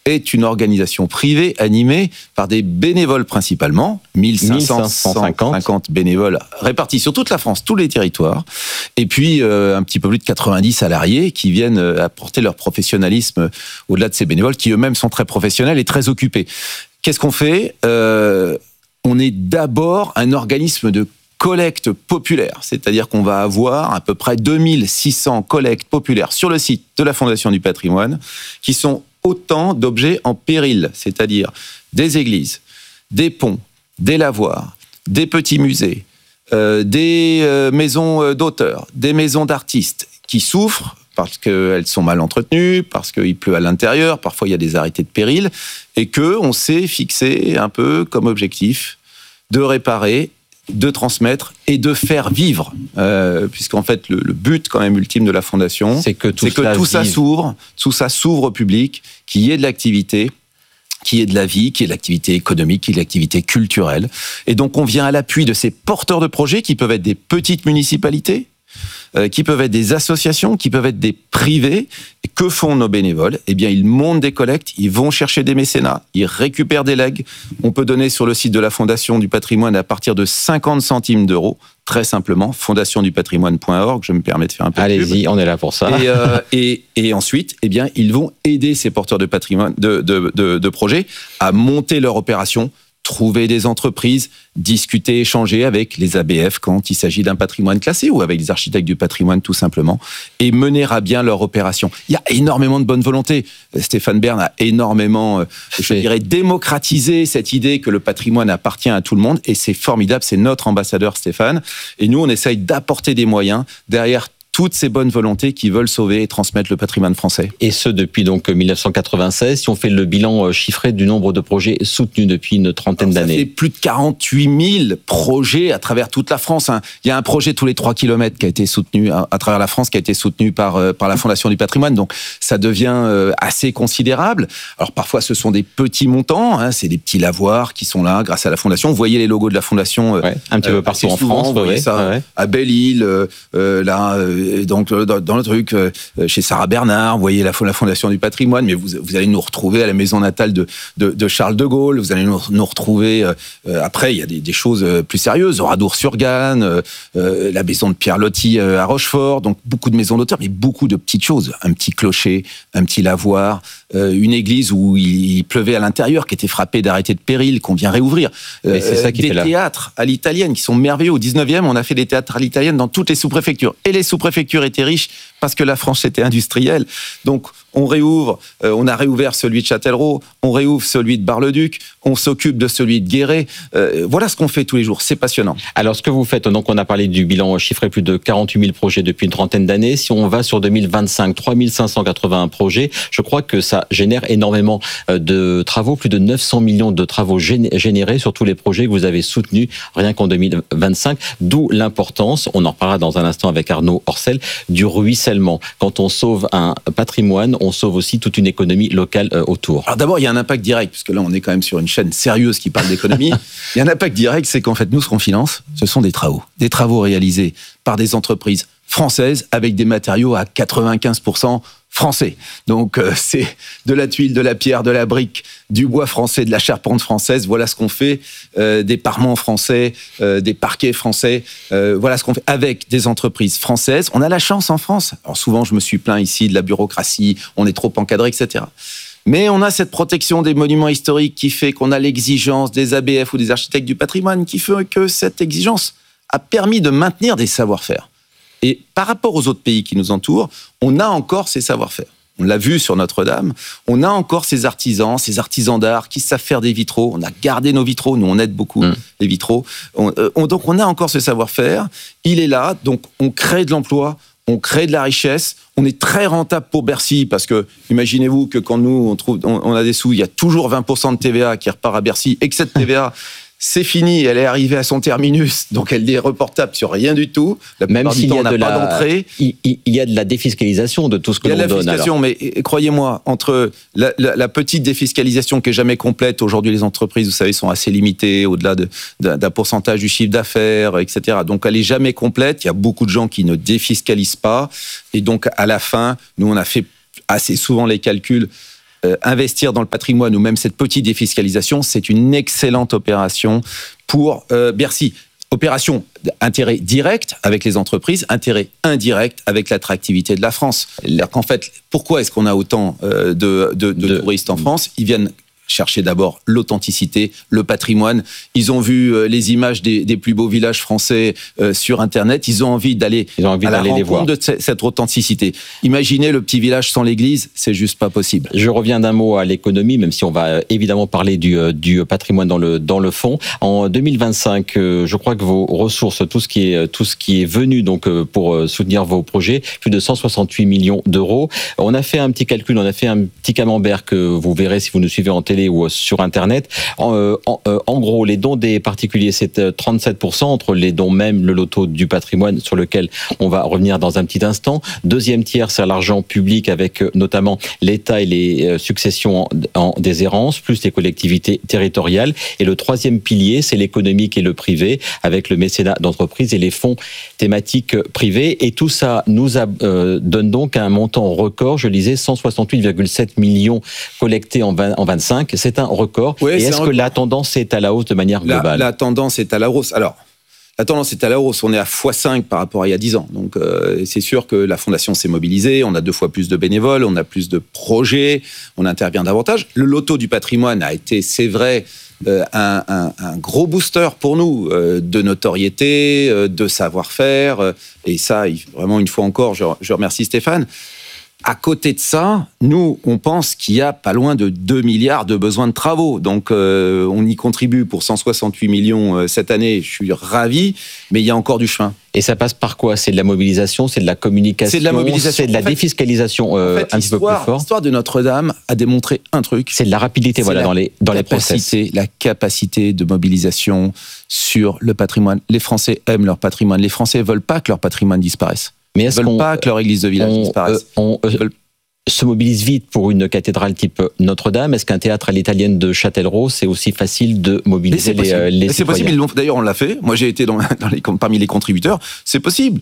est une organisation privée animée par des bénévoles principalement, 1550 bénévoles répartis sur toute la France, tous les territoires, et puis un petit peu plus de 90 salariés qui viennent apporter leur professionnalisme au-delà de ces bénévoles qui eux-mêmes sont très professionnels et très occupés. Qu'est-ce qu'on fait ? On est d'abord un organisme de collecte populaire, c'est-à-dire qu'on va avoir à peu près 2600 collectes populaires sur le site de la Fondation du patrimoine, qui sont autant d'objets en péril, c'est-à-dire des églises, des ponts, des lavoirs, des petits musées, des maisons d'auteurs, des maisons d'artistes, qui souffrent parce qu'elles sont mal entretenues, parce qu'il pleut à l'intérieur, parfois il y a des arrêtés de péril, et qu'on s'est fixé un peu comme objectif de réparer, de transmettre et de faire vivre, puisqu'en fait le but quand même ultime de la Fondation, c'est que tout ça s'ouvre au public, qu'il y ait de l'activité, qu'il y ait de la vie, qu'il y ait de l'activité économique, qu'il y ait de l'activité culturelle. Et donc on vient à l'appui de ces porteurs de projets qui peuvent être des petites municipalités, qui peuvent être des associations, qui peuvent être des privés. Et que font nos bénévoles ? Eh bien, ils montent des collectes, ils vont chercher des mécénats, ils récupèrent des legs. On peut donner sur le site de la Fondation du patrimoine à partir de 50 centimes d'euros, très simplement, fondationdupatrimoine.org, je me permets de faire un peu de pub. Allez-y, on est là pour ça. Et ensuite, eh bien, ils vont aider ces porteurs de patrimoine, de projets à monter leur opération, trouver des entreprises, discuter, échanger avec les ABF quand il s'agit d'un patrimoine classé ou avec les architectes du patrimoine tout simplement, et mener à bien leur opération. Il y a énormément de bonne volonté. Stéphane Bern a énormément, démocratisé cette idée que le patrimoine appartient à tout le monde, et c'est formidable, c'est notre ambassadeur Stéphane, et nous on essaye d'apporter des moyens derrière toutes ces bonnes volontés qui veulent sauver et transmettre le patrimoine français. Et ce, depuis donc 1996, si on fait le bilan chiffré du nombre de projets soutenus depuis une trentaine d'années. Ça fait plus de 48 000 projets à travers toute la France. Il y a un projet tous les 3 kilomètres qui a été soutenu à travers la France, qui a été soutenu par la Fondation du patrimoine. Donc ça devient assez considérable. Alors parfois ce sont des petits montants, c'est des petits lavoirs qui sont là grâce à la Fondation. Vous voyez les logos de la Fondation un petit peu partout en France. Vous voyez ça à Belle-Île, là... donc dans le truc chez Sarah Bernard, vous voyez la Fondation du patrimoine, mais vous allez nous retrouver à la maison natale de Charles de Gaulle, vous allez nous retrouver après il y a des choses plus sérieuses, Oradour-sur-Glane, la maison de Pierre Loti à Rochefort, donc beaucoup de maisons d'auteurs, mais beaucoup de petites choses, un petit clocher, un petit lavoir, une église où il pleuvait à l'intérieur, qui était frappée d'arrêté de péril, qu'on vient réouvrir, c'est ça qui des théâtres à l'italienne qui sont merveilleux. Au 19e, on a fait des théâtres à l'italienne dans toutes les sous-préfectures, et les sous-préfectures étaient riches parce que la France était industrielle. Donc on réouvre, on a réouvert celui de Châtellerault, on réouvre celui de Bar-le-Duc, on s'occupe de celui de Guéret. Voilà ce qu'on fait tous les jours, c'est passionnant. Alors ce que vous faites, donc on a parlé du bilan chiffré, plus de 48 000 projets depuis une trentaine d'années. Si on va sur 2025, 3 581 projets, je crois que ça génère énormément de travaux, plus de 900 millions de travaux générés sur tous les projets que vous avez soutenus rien qu'en 2025, d'où l'importance, on en reparlera dans un instant avec Arnaud Orcel, du ruissellement. Quand on sauve un patrimoine, on sauve aussi toute une économie locale autour. Alors d'abord, il y a un impact direct, puisque là, on est quand même sur une chaîne sérieuse qui parle d'économie. Il y a un impact direct, c'est qu'en fait, nous, ce qu'on finance, ce sont des travaux réalisés par des entreprises françaises avec des matériaux à 95% français. Donc, c'est de la tuile, de la pierre, de la brique, du bois français, de la charpente française. Voilà ce qu'on fait, des parements français, des parquets français. Voilà ce qu'on fait avec des entreprises françaises. On a la chance en France. Alors souvent, je me suis plaint ici de la bureaucratie, on est trop encadré, etc. Mais on a cette protection des monuments historiques qui fait qu'on a l'exigence des ABF ou des architectes du patrimoine qui fait que cette exigence a permis de maintenir des savoir-faire. Et par rapport aux autres pays qui nous entourent, on a encore ces savoir-faire. On l'a vu sur Notre-Dame, on a encore ces artisans d'art qui savent faire des vitraux. On a gardé nos vitraux, nous on aide beaucoup les vitraux. Donc on a encore ce savoir-faire, il est là, donc on crée de l'emploi, on crée de la richesse, on est très rentable pour Bercy parce que, imaginez-vous que quand nous on a des sous, il y a toujours 20% de TVA qui repart à Bercy, et que cette TVA, c'est fini, elle est arrivée à son terminus, donc elle est reportable sur rien du tout. Même s'il y a pas d'entrée. Il y a de la défiscalisation de tout ce que l'on donne. Il y a de la défiscalisation, mais croyez-moi, entre la petite défiscalisation qui est jamais complète, aujourd'hui les entreprises, vous savez, sont assez limitées, au-delà d'un pourcentage du chiffre d'affaires, etc. Donc elle est jamais complète, il y a beaucoup de gens qui ne défiscalisent pas, et donc à la fin, nous on a fait assez souvent les calculs. investir dans le patrimoine ou même cette petite défiscalisation, c'est une excellente opération pour Bercy. Opération intérêt direct avec les entreprises, intérêt indirect avec l'attractivité de la France. C'est-à-dire qu'en fait, pourquoi est-ce qu'on a autant de touristes en France ? Ils viennent chercher d'abord l'authenticité, le patrimoine. Ils ont vu les images des plus beaux villages français sur Internet. Ils ont envie d'aller à la rencontre de cette authenticité. Imaginez le petit village sans l'église, c'est juste pas possible. Je reviens d'un mot à l'économie, même si on va évidemment parler du patrimoine dans le fond. En 2025, je crois que vos ressources, tout ce qui est venu donc pour soutenir vos projets, plus de 168 millions d'euros. On a fait un petit calcul, on a fait un petit camembert que vous verrez si vous nous suivez en télé ou sur Internet. En gros, les dons des particuliers, c'est 37%, entre les dons même, le loto du patrimoine, sur lequel on va revenir dans un petit instant. Deuxième tiers, c'est l'argent public, avec notamment l'État et les successions en déshérence, plus les collectivités territoriales. Et le troisième pilier, c'est l'économique et le privé, avec le mécénat d'entreprise et les fonds thématiques privés. Et tout ça nous donne donc un montant record, je lisais 168,7 millions collectés en 25. C'est un record. Oui, et est-ce que la tendance est à la hausse de manière globale ? La tendance est à la hausse. Alors, la tendance est à la hausse. On est à x5 par rapport à il y a 10 ans. Donc, c'est sûr que la Fondation s'est mobilisée. On a 2 fois plus de bénévoles. On a plus de projets. On intervient davantage. Le loto du patrimoine a été, c'est vrai, un gros booster pour nous de notoriété, de savoir-faire. Et ça, vraiment, une fois encore, je remercie Stéphane. À côté de ça, nous, on pense qu'il y a pas loin de 2 milliards de besoins de travaux. Donc, on y contribue pour 168 millions cette année. Je suis ravi, mais il y a encore du chemin. Et ça passe par quoi ? C'est de la mobilisation, c'est de la communication, c'est de la défiscalisation un petit peu plus fort. L'histoire de Notre-Dame a démontré un truc. C'est de la rapidité, dans les process. La capacité de mobilisation sur le patrimoine. Les Français aiment leur patrimoine. Les Français veulent pas que leur patrimoine disparaisse. Mais est-ce qu'ils veulent pas que leur église de village disparaisse ? Se mobilise vite pour une cathédrale type Notre-Dame. Est-ce qu'un théâtre à l'italienne de Châtellerault, c'est aussi facile de mobiliser les citoyens ? C'est possible. D'ailleurs, on l'a fait. Moi, j'ai été parmi les contributeurs. C'est possible.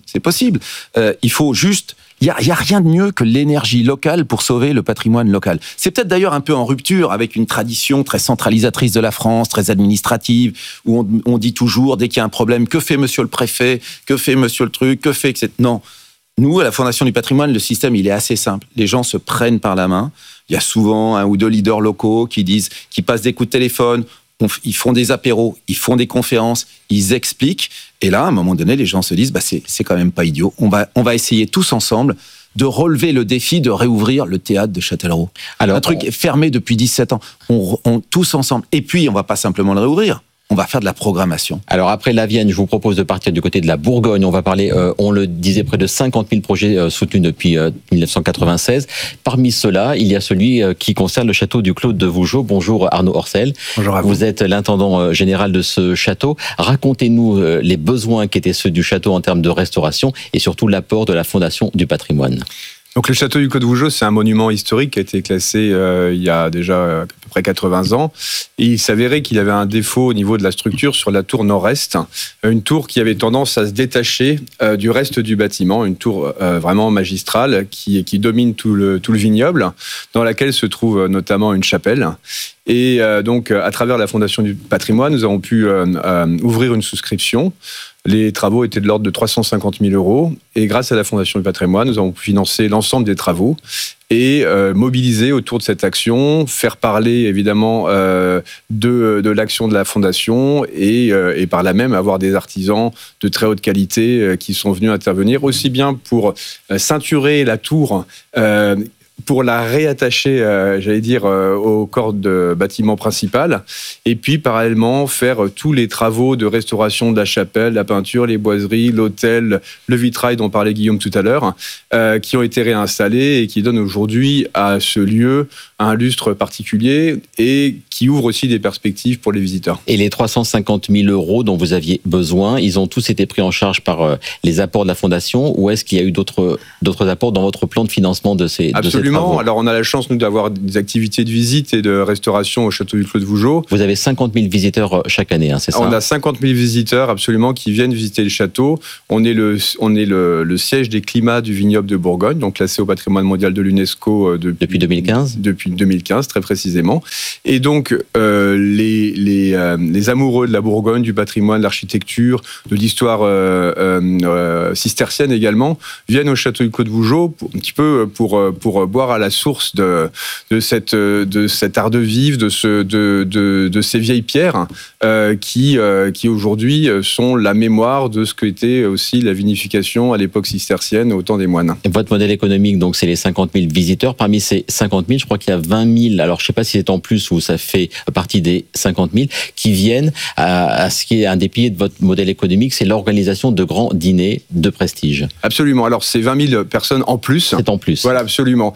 Il faut juste... Il y a rien de mieux que l'énergie locale pour sauver le patrimoine local. C'est peut-être d'ailleurs un peu en rupture avec une tradition très centralisatrice de la France, très administrative, où on dit toujours, dès qu'il y a un problème, que fait monsieur le préfet, que fait monsieur le truc, que fait... etc. Non. Nous, à la Fondation du patrimoine, le système, il est assez simple. Les gens se prennent par la main. Il y a souvent 1 ou 2 leaders locaux qui passent des coups de téléphone, ils font des apéros, ils font des conférences, ils expliquent. Et là, à un moment donné, les gens se disent, c'est quand même pas idiot. On va essayer tous ensemble de relever le défi de réouvrir le théâtre de Châtellerault. Alors, un truc fermé depuis 17 ans. On tous ensemble. Et puis, on va pas simplement le réouvrir. On va faire de la programmation. Alors après la Vienne, je vous propose de partir du côté de la Bourgogne. On va parler, on le disait, près de 50 000 projets soutenus depuis 1996. Parmi ceux-là, il y a celui qui concerne le château du Clos de Vougeot. Bonjour Arnaud Orcel. Bonjour à vous. Vous êtes l'intendant général de ce château. Racontez-nous les besoins qui étaient ceux du château en termes de restauration et surtout l'apport de la Fondation du patrimoine. Donc le château du Clos de Vougeot, c'est un monument historique qui a été classé il y a déjà à peu près 80 ans. Et il s'avérait qu'il avait un défaut au niveau de la structure sur la tour nord-est, une tour qui avait tendance à se détacher du reste du bâtiment, une tour vraiment magistrale qui domine tout le vignoble, dans laquelle se trouve notamment une chapelle. Et donc, à travers la Fondation du patrimoine, nous avons pu ouvrir une souscription. Les travaux étaient de l'ordre de 350 000 euros. Et grâce à la Fondation du patrimoine, nous avons pu financer l'ensemble des travaux et mobiliser autour de cette action, faire parler évidemment de l'action de la Fondation et par là même avoir des artisans de très haute qualité qui sont venus intervenir, aussi bien pour ceinturer la tour, pour la réattacher, au corps de bâtiment principal, et puis parallèlement faire tous les travaux de restauration de la chapelle, la peinture, les boiseries, l'autel, le vitrail dont parlait Guillaume tout à l'heure, qui ont été réinstallés et qui donnent aujourd'hui à ce lieu un lustre particulier et qui ouvre aussi des perspectives pour les visiteurs. Et les 350 000 euros dont vous aviez besoin, ils ont tous été pris en charge par les apports de la Fondation, ou est-ce qu'il y a eu d'autres apports dans votre plan de financement de ces Absolument. Alors, on a la chance, nous, d'avoir des activités de visite et de restauration au château du Clos de Vougeot. Vous avez 50 000 visiteurs chaque année, hein, c'est ça? On a 50 000 visiteurs, absolument, qui viennent visiter le château. On est le siège des climats du vignoble de Bourgogne, donc classé au patrimoine mondial de l'UNESCO depuis 2015. Depuis 2015, très précisément. Et donc, les amoureux de la Bourgogne, du patrimoine, de l'architecture, de l'histoire cistercienne également, viennent au château du Clos de Vougeot un petit peu pour boire à la source de cet art de vivre, de ces vieilles pierres qui aujourd'hui sont la mémoire de ce qu'était aussi la vinification à l'époque cistercienne au temps des moines. Et votre modèle économique, donc, c'est les 50 000 visiteurs. Parmi ces 50 000, je crois qu'il y a 20 000, alors je ne sais pas si c'est en plus ou ça fait partie des 50 000, qui viennent à ce qui est un des piliers de votre modèle économique, c'est l'organisation de grands dîners de prestige. Absolument. Alors, c'est 20 000 personnes en plus. C'est en plus. Voilà, absolument.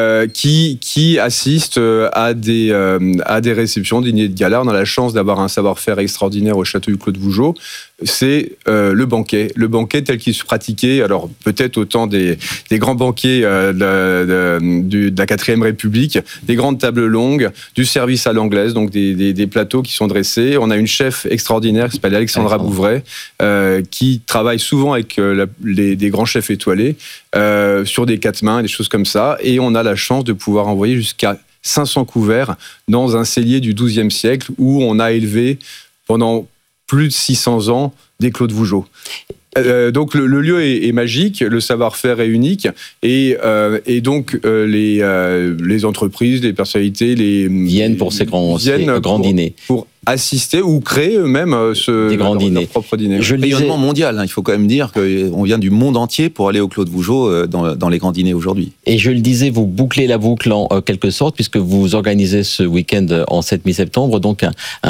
Qui assistent à des réceptions, dîners de gala. On a la chance d'avoir un savoir-faire extraordinaire au château du Clos de Vougeot. C'est le banquet tel qu'il se pratiquait, alors peut-être au temps des grands banquiers de la 4e République, des grandes tables longues, du service à l'anglaise, donc des plateaux qui sont dressés. On a une chef extraordinaire qui s'appelle Alexandra Bouvray, qui travaille souvent avec des grands chefs étoilés sur des 4 mains, des choses comme ça, et on a la chance de pouvoir envoyer jusqu'à 500 couverts dans un cellier du XIIe siècle où on a élevé pendant plus de 600 ans des Clos de Vougeot. Donc le lieu est magique, le savoir-faire est unique, et donc les entreprises, les personnalités, viennent pour ces grands dîners. Pour assister ou créer eux-mêmes leur propre dîner. Rayonnement mondial, il faut quand même dire qu'on vient du monde entier pour aller au Clos de Vougeot dans les grands dîners aujourd'hui. Et je le disais, vous bouclez la boucle en quelque sorte, puisque vous organisez ce week-end en cette mi-septembre, donc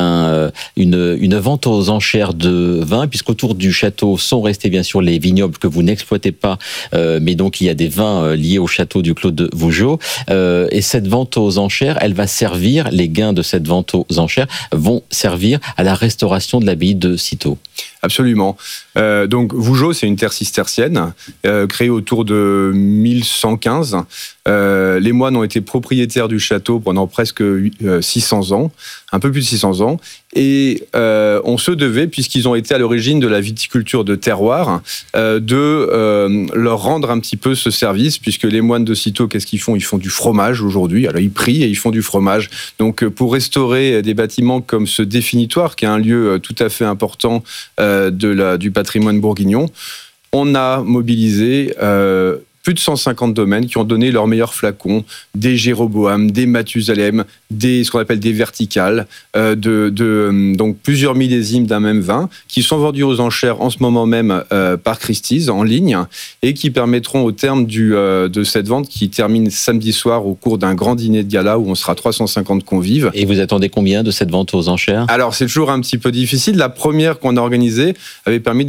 une vente aux enchères de vin, puisqu'autour du château sont restés bien sûr les vignobles que vous n'exploitez pas, mais donc il y a des vins liés au château du Clos de Vougeot. Et cette vente aux enchères, elle va servir, les gains de cette vente aux enchères vont servir à la restauration de l'abbaye de Cîteaux. Absolument. Donc Vougeot, c'est une terre cistercienne créée autour de 1115. Les moines ont été propriétaires du château pendant presque 600 ans, un peu plus de 600 ans, et on se devait, puisqu'ils ont été à l'origine de la viticulture de terroir, de leur rendre un petit peu ce service, puisque les moines de Cîteaux, qu'est-ce qu'ils font? Ils font du fromage aujourd'hui. Alors ils prient et ils font du fromage. Donc pour restaurer des bâtiments comme ce définitoire, qui est un lieu tout à fait important du patrimoine bourguignon, on a mobilisé plus de 150 domaines qui ont donné leurs meilleurs flacons, des Jéroboam, des Mathusalem, ce qu'on appelle des verticales, donc plusieurs millésimes d'un même vin, qui sont vendus aux enchères en ce moment même par Christie's en ligne, et qui permettront au terme de cette vente, qui termine samedi soir au cours d'un grand dîner de gala où on sera 350 convives. Et vous attendez combien de cette vente aux enchères? Alors c'est toujours un petit peu difficile. La première qu'on a organisée avait permis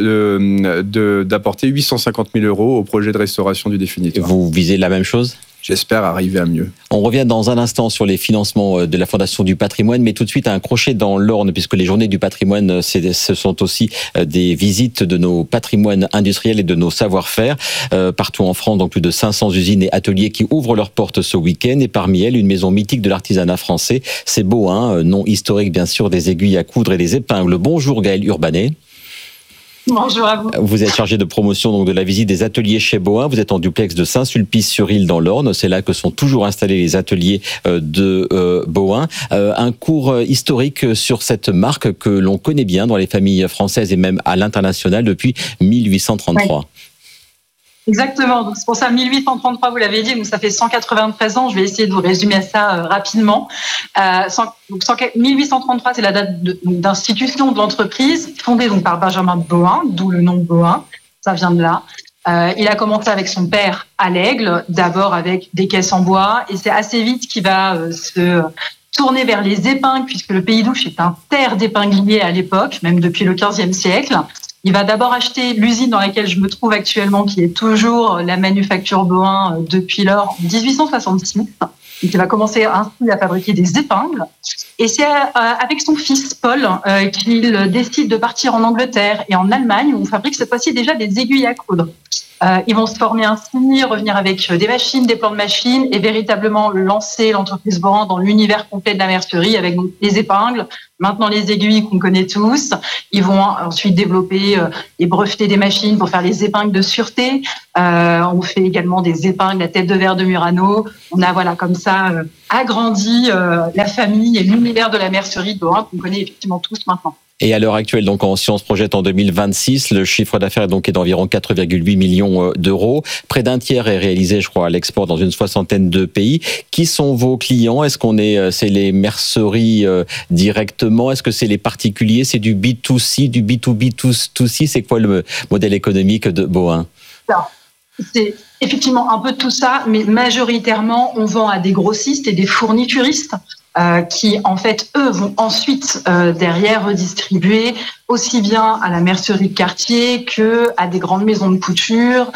d'apporter 850 000 € au projet de restauration du définitoire. Vous visez la même chose? J'espère arriver à mieux. On revient dans un instant sur les financements de la Fondation du patrimoine, mais tout de suite un crochet dans l'Orne, puisque les journées du patrimoine, ce sont aussi des visites de nos patrimoines industriels et de nos savoir-faire. Partout en France, donc plus de 500 usines et ateliers qui ouvrent leurs portes ce week-end, et parmi elles, une maison mythique de l'artisanat français. C'est Bohain, nom historique bien sûr des aiguilles à coudre et des épingles. Bonjour Gaëlle Urbanet. Bonjour à vous. Vous êtes chargé de promotion donc de la visite des ateliers chez Bohain. Vous êtes en duplex de Saint-Sulpice-sur-Île dans l'Orne. C'est là que sont toujours installés les ateliers de Bohain. Un cours historique sur cette marque que l'on connaît bien dans les familles françaises et même à l'international depuis 1833. Ouais. Exactement, donc c'est pour ça 1833, vous l'avez dit, donc ça fait 193 ans. Je vais essayer de vous résumer ça rapidement. 1833, c'est la date d'institution de l'entreprise, fondée donc par Benjamin Bohain, d'où le nom Bohain, ça vient de là. Il a commencé avec son père à l'Aigle, d'abord avec des caisses en bois, et c'est assez vite qu'il va se tourner vers les épingles, puisque le Pays d'Ouche est un terre d'épingliers à l'époque, même depuis le XVe siècle. Il va d'abord acheter l'usine dans laquelle je me trouve actuellement, qui est toujours la manufacture Bohain depuis lors, en 1866. Donc, il va commencer ainsi à fabriquer des épingles. Et c'est avec son fils Paul qu'il décide de partir en Angleterre et en Allemagne, où on fabrique cette fois-ci déjà des aiguilles à coudre. Ils vont se former ainsi, revenir avec des machines, des plans de machines et véritablement lancer l'entreprise Borin dans l'univers complet de la mercerie avec donc les épingles, maintenant les aiguilles qu'on connaît tous. Ils vont ensuite développer et breveter des machines pour faire les épingles de sûreté. On fait également des épingles à tête de verre de Murano. On a comme ça agrandi la famille et l'univers de la mercerie de Borin qu'on connaît effectivement tous maintenant. Et à l'heure actuelle, donc si on se projette en 2026, le chiffre d'affaires est d'environ 4,8 millions d'euros. Près d'un tiers est réalisé, je crois, à l'export dans une 60aine de pays. Qui sont vos clients? Est-ce c'est les merceries directement? Est-ce que c'est les particuliers? C'est du B2C, du B2B2C? C'est quoi le modèle économique de Borin? C'est effectivement un peu de tout ça, mais majoritairement, on vend à des grossistes et des fournituristes qui, en fait, eux, vont ensuite, derrière, redistribuer aussi bien à la mercerie de quartier que à des grandes maisons de couture,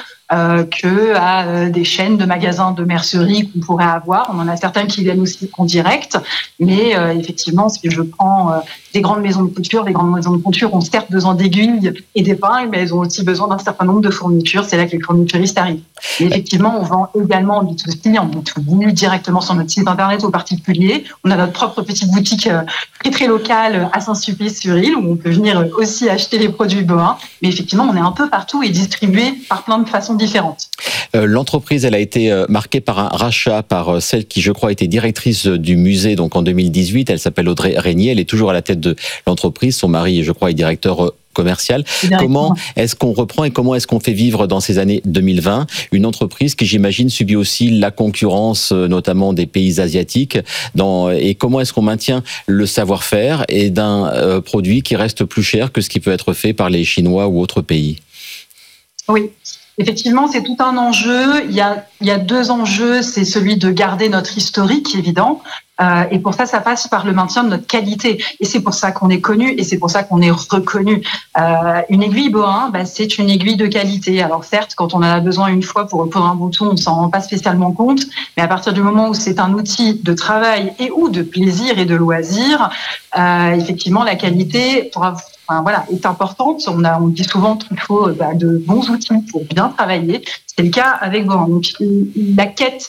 que à des chaînes de magasins de mercerie qu'on pourrait avoir. On en a certains qui viennent aussi en direct, mais effectivement, si je prends des grandes maisons de couture, les grandes maisons de couture ont certes besoin d'aiguilles et d'épingles, mais elles ont aussi besoin d'un certain nombre de fournitures. C'est là que les fournituristes arrivent. Et effectivement, on vend également en B2C, en B2B, directement sur notre site internet aux particuliers. On a notre propre petite boutique très très locale à Saint-Sulpice-sur-Île où on peut venir aussi acheter les produits Borin. Mais effectivement, on est un peu partout et distribué par plein de façons différentes. L'entreprise, elle a été marquée par un rachat par celle qui, je crois, était directrice du musée donc en 2018. Elle s'appelle Audrey Régnier. Elle est toujours à la tête de l'entreprise. Son mari, je crois, est directeur commercial. Comment est-ce qu'on reprend et comment est-ce qu'on fait vivre dans ces années 2020 une entreprise qui, j'imagine, subit aussi la concurrence, notamment des pays asiatiques, et comment est-ce qu'on maintient le savoir-faire et d'un produit qui reste plus cher que ce qui peut être fait par les Chinois ou autres pays? Oui. Effectivement, c'est tout un enjeu. Il y a deux enjeux. C'est celui de garder notre historique, évident. Et pour ça passe par le maintien de notre qualité. Et c'est pour ça qu'on est connu et c'est pour ça qu'on est reconnu. Une aiguille Borin, c'est une aiguille de qualité. Alors certes, quand on en a besoin une fois pour recoudre un bouton, on s'en rend pas spécialement compte. Mais à partir du moment où c'est un outil de travail et ou de plaisir et de loisir, effectivement, la qualité est importante. On dit souvent qu'il faut de bons outils pour bien travailler. C'est le cas avec Borin. Donc la quête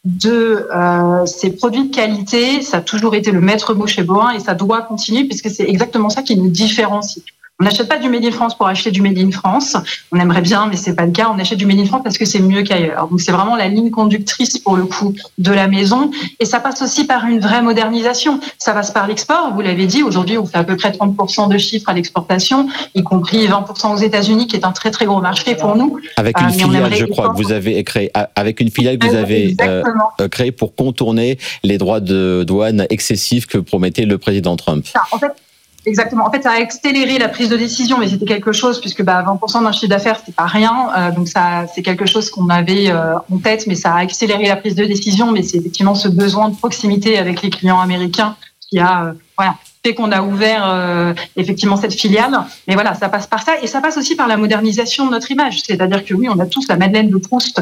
de ces produits de qualité, ça a toujours été le maître mot chez Borin et ça doit continuer puisque c'est exactement ça qui nous différencie. On n'achète pas du Made in France pour acheter du Made in France. On aimerait bien, mais c'est pas le cas. On achète du Made in France parce que c'est mieux qu'ailleurs. Donc c'est vraiment la ligne conductrice pour le coup de la maison. Et ça passe aussi par une vraie modernisation. Ça passe par l'export. Vous l'avez dit, aujourd'hui on fait à peu près 30% de chiffres à l'exportation, y compris 20% aux États-Unis, qui est un très très gros marché pour nous. Avec une filiale, je crois, que vous avez créée. Avec une filiale que vous avez créée pour contourner les droits de douane excessifs que promettait le président Trump. Exactement. En fait, ça a accéléré la prise de décision, mais c'était quelque chose, puisque 20% d'un chiffre d'affaires, c'est pas rien. Donc ça, c'est quelque chose qu'on avait en tête, mais ça a accéléré la prise de décision. Mais c'est effectivement ce besoin de proximité avec les clients américains qui a fait qu'on a ouvert effectivement cette filiale. Mais voilà, ça passe par ça et ça passe aussi par la modernisation de notre image. C'est-à-dire que oui, on a tous la Madeleine de Proust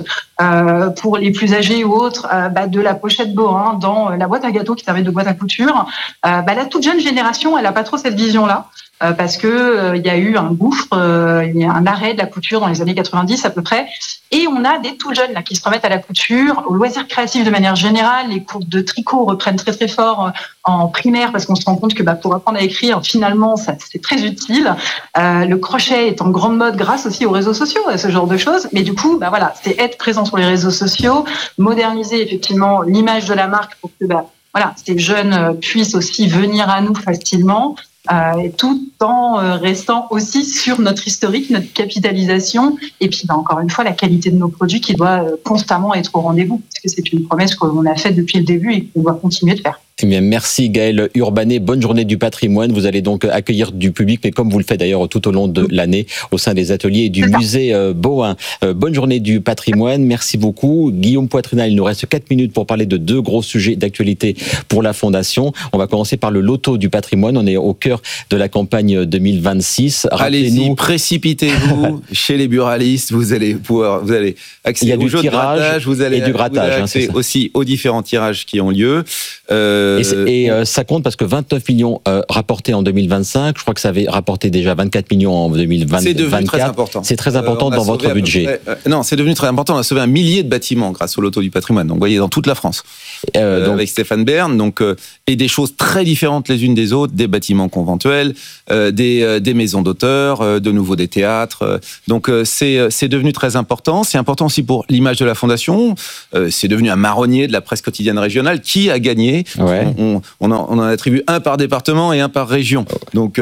pour les plus âgés ou autres, de la pochette Borin dans la boîte à gâteaux qui servait de boîte à couture. La toute jeune génération, elle a pas trop cette vision-là. Parce que il y a eu un gouffre, il y a un arrêt de la couture dans les années 90 à peu près, et on a des tout jeunes là qui se remettent à la couture, aux loisirs créatifs de manière générale. Les cours de tricot reprennent très très fort en primaire parce qu'on se rend compte que pour apprendre à écrire, finalement, ça c'est très utile. Le crochet est en grande mode grâce aussi aux réseaux sociaux, à ce genre de choses. Mais du coup, c'est être présent sur les réseaux sociaux, moderniser effectivement l'image de la marque pour que ces jeunes puissent aussi venir à nous facilement. Et tout en restant aussi sur notre historique, notre capitalisation, et puis encore une fois la qualité de nos produits qui doit constamment être au rendez-vous, parce que c'est une promesse qu'on a faite depuis le début et qu'on va continuer de faire. Eh bien, merci Gaëlle Urbanet, bonne journée du patrimoine. Vous allez donc accueillir du public, mais comme vous le faites d'ailleurs tout au long de l'année au sein des ateliers du musée Bohin. Bonne journée du patrimoine, merci beaucoup. Guillaume Poitrinal, il nous reste 4 minutes pour parler de 2 gros sujets d'actualité pour la Fondation. On va commencer par le loto du patrimoine. On est au cœur cœur de la campagne 2026. Allez-y, précipitez-vous chez les buralistes. Vous allez accéder au jeu de grattage. Vous allez accéder aussi aux différents tirages qui ont lieu. Ça compte parce que 29 millions rapportés en 2025. Je crois que ça avait rapporté déjà 24 millions en 2024. C'est devenu très important. C'est très important dans votre budget. Non, c'est devenu très important. On a sauvé 1 millier de bâtiments grâce au loto du patrimoine. Donc, vous voyez, dans toute la France. Avec Stéphane Bern. Et des choses très différentes les unes des autres, des bâtiments conventuels, des maisons d'auteurs, de nouveau des théâtres. C'est devenu très important. C'est important aussi pour l'image de la Fondation. C'est devenu un marronnier de la presse quotidienne régionale qui a gagné. Ouais. On en attribue un par département et un par région. Donc,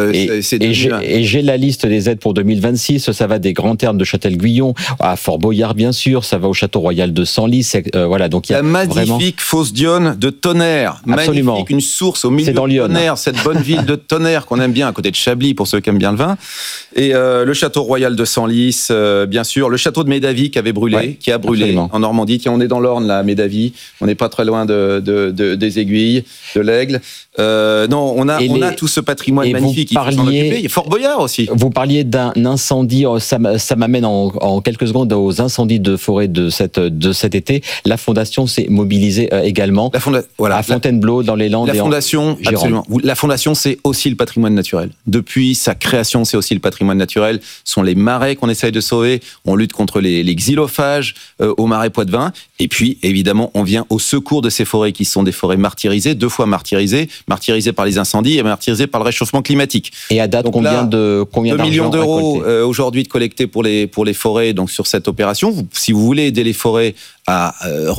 j'ai la liste des aides pour 2026. Ça va des Grands Termes de Châtel-Guyon à Fort-Boyard, bien sûr. Ça va au Château Royal de Senlis. Donc il y a magnifique fosse d'Yonne de Tonnerre. Absolument. Magnifique, une source au milieu de Tonnerre, cette bonne ville de Tonnerre qu'on aime bien, à côté de Chablis pour ceux qui aiment bien le vin. Et le Château Royal de Senlis, bien sûr. Le château de Médavy qui a brûlé en Normandie. Tiens, on est dans l'Orne, là, à Médavy. On n'est pas très loin des Aiguilles, de l'Aigle. On a tout ce patrimoine magnifique. Il Fort Boyard aussi. Vous parliez d'un incendie. Ça m'amène en quelques secondes aux incendies de forêt de cet été. La Fondation s'est mobilisée également à Fontainebleau, dans les Landes. La Fondation, absolument. La Fondation, c'est aussi le patrimoine naturel. Depuis sa création, c'est aussi le patrimoine naturel. Ce sont les marais qu'on essaye de sauver. On lutte contre les xylophages au marais Poitevin. Et puis, évidemment, on vient au secours de ces forêts qui sont des forêts martyrisées, 2 fois martyrisées par les incendies et martyrisées par le réchauffement climatique. Et à date, donc combien 2 millions d'euros aujourd'hui de collectés pour les forêts, donc sur cette opération. Si vous voulez aider les forêts à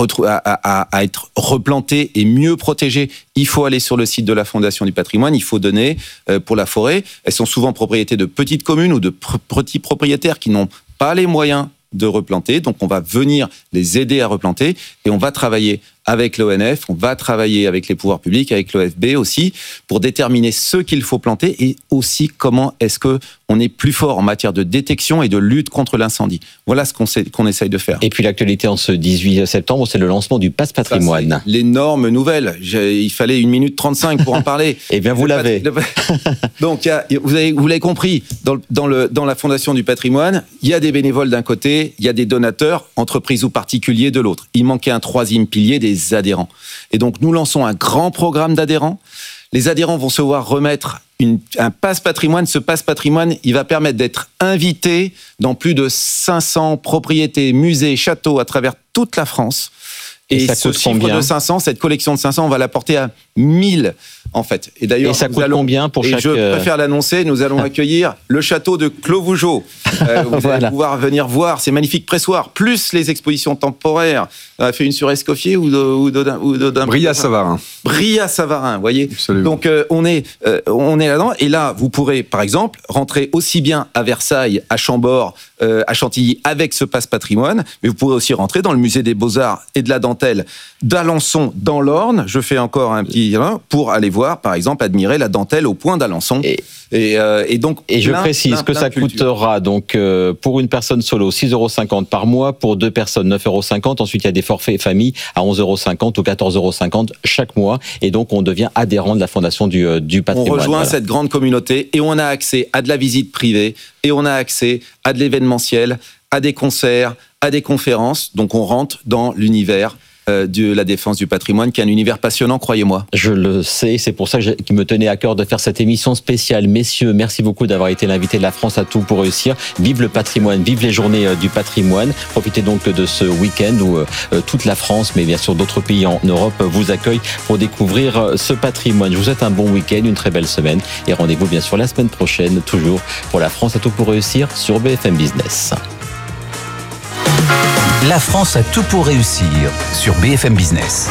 être replantées et mieux protégées, il faut aller sur le site de la Fondation du patrimoine, il faut donner pour la forêt. Elles sont souvent propriétés de petites communes ou de petits propriétaires qui n'ont pas les moyens de replanter. Donc, on va venir les aider à replanter et on va travailler avec l'ONF, on va travailler avec les pouvoirs publics, avec l'OFB aussi, pour déterminer ce qu'il faut planter et aussi comment est-ce qu'on est plus fort en matière de détection et de lutte contre l'incendie. Voilà ce qu'on essaye de faire. Et puis l'actualité en ce 18 septembre, c'est le lancement du Pass Patrimoine. L'énorme nouvelle. Il fallait 1 minute 35 pour en parler. Eh bien, vous l'avez. Donc, vous l'avez compris, dans la Fondation du patrimoine, il y a des bénévoles d'un côté, il y a des donateurs, entreprises ou particuliers de l'autre. Il manquait un 3e pilier, des adhérents. Et donc, nous lançons un grand programme d'adhérents. Les adhérents vont se voir remettre un passe patrimoine. Ce passe patrimoine, il va permettre d'être invité dans plus de 500 propriétés, musées, châteaux à travers toute la France. Et ce chiffre de 500, cette collection de 500, on va la porter à 1000, en fait. Et d'ailleurs, ça coûte combien pour chaque... Et je préfère l'annoncer, nous allons accueillir le château de Clos-Vougeot. Vous allez pouvoir venir voir ces magnifiques pressoirs, plus les expositions temporaires. On a fait une sur Escoffier ou d'un... Brillat-Savarin. Brillat-Savarin, vous voyez. Absolument. Donc, on est là-dedans. Et là, vous pourrez, par exemple, rentrer aussi bien à Versailles, à Chambord, à Chantilly, avec ce passe patrimoine, mais vous pourrez aussi rentrer dans le musée des Beaux-Arts et de la dentelle d'Alençon dans l'Orne. Je fais encore un petit pour aller voir, par exemple, admirer la dentelle au point d'Alençon. Et je précise que ça coûtera donc pour une personne solo 6,50 € par mois, pour 2 personnes 9,50 €. Ensuite, il y a des forfaits famille à 11,50 € ou 14,50 € chaque mois. Et donc, on devient adhérent de la Fondation du patrimoine. On rejoint cette grande communauté et on a accès à de la visite privée et on a accès à de l'événementiel, à des concerts, à des conférences. Donc, on rentre dans l'univers de la défense du patrimoine, qui est un univers passionnant, croyez-moi. Je le sais, c'est pour ça qu'il me tenait à cœur de faire cette émission spéciale. Messieurs, merci beaucoup d'avoir été l'invité de la France à tout pour réussir. Vive le patrimoine, vive les journées du patrimoine. Profitez donc de ce week-end où toute la France, mais bien sûr d'autres pays en Europe, vous accueillent pour découvrir ce patrimoine. Je vous souhaite un bon week-end, une très belle semaine et rendez-vous bien sûr la semaine prochaine, toujours pour la France à tout pour réussir sur BFM Business. La France a tout pour réussir sur BFM Business.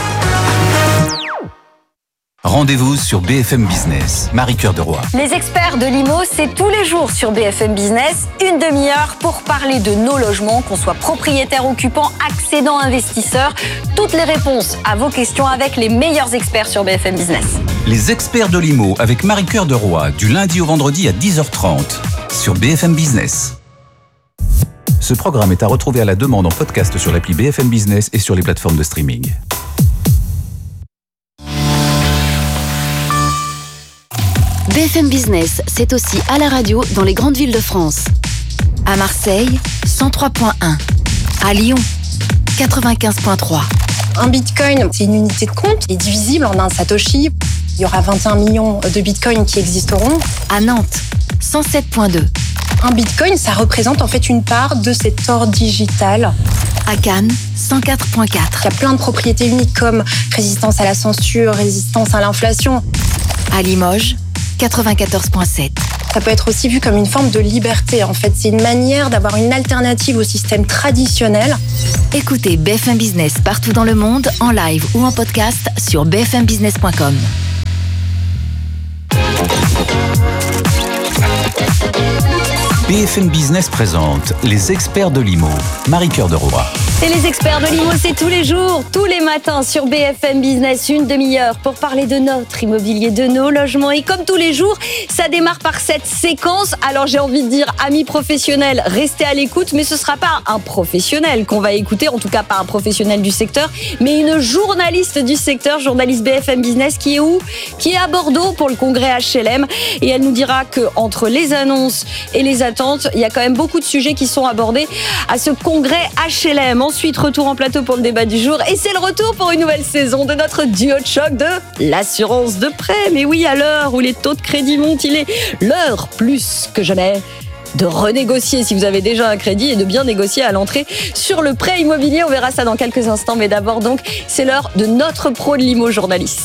Rendez-vous sur BFM Business. Marie-Cœur de Roy. Les experts de l'IMO, c'est tous les jours sur BFM Business, une demi-heure pour parler de nos logements, qu'on soit propriétaire, occupant, accédant, investisseur. Toutes les réponses à vos questions avec les meilleurs experts sur BFM Business. Les experts de l'IMO avec Marie-Cœur de Roy, du lundi au vendredi à 10h30 sur BFM Business. Ce programme est à retrouver à la demande en podcast sur l'appli BFM Business et sur les plateformes de streaming. BFM Business, c'est aussi à la radio dans les grandes villes de France. À Marseille, 103.1. À Lyon, 95.3. Un bitcoin, c'est une unité de compte qui est divisible en un satoshi. Il y aura 21 millions de bitcoins qui existeront. À Nantes, 107.2. Un bitcoin, ça représente en fait une part de cet or digital. À Cannes, 104.4. Il y a plein de propriétés uniques comme résistance à la censure, résistance à l'inflation. À Limoges, 94.7. Ça peut être aussi vu comme une forme de liberté. En fait, c'est une manière d'avoir une alternative au système traditionnel. Écoutez BFM Business partout dans le monde, en live ou en podcast sur bfmbusiness.com. BFM Business présente les experts de l'IMO. Marie-Cœur de Roy. Et les experts de l'IMO, c'est tous les jours, tous les matins sur BFM Business, une demi-heure pour parler de notre immobilier, de nos logements. Et comme tous les jours, ça démarre par cette séquence. Alors j'ai envie de dire, amis professionnels, restez à l'écoute, mais ce ne sera pas un professionnel qu'on va écouter, en tout cas pas un professionnel du secteur, mais une journaliste du secteur, journaliste BFM Business, qui est où ? Qui est à Bordeaux pour le congrès HLM. Et elle nous dira qu'entre les annonces et les attentes, il y a quand même beaucoup de sujets qui sont abordés à ce congrès HLM. Ensuite, retour en plateau pour le débat du jour. Et c'est le retour pour une nouvelle saison de notre duo de choc de l'assurance de prêt. Mais oui, à l'heure où les taux de crédit montent, il est l'heure plus que jamais de renégocier si vous avez déjà un crédit et de bien négocier à l'entrée sur le prêt immobilier. On verra ça dans quelques instants. Mais d'abord, donc, c'est l'heure de notre pro de l'IMO journaliste.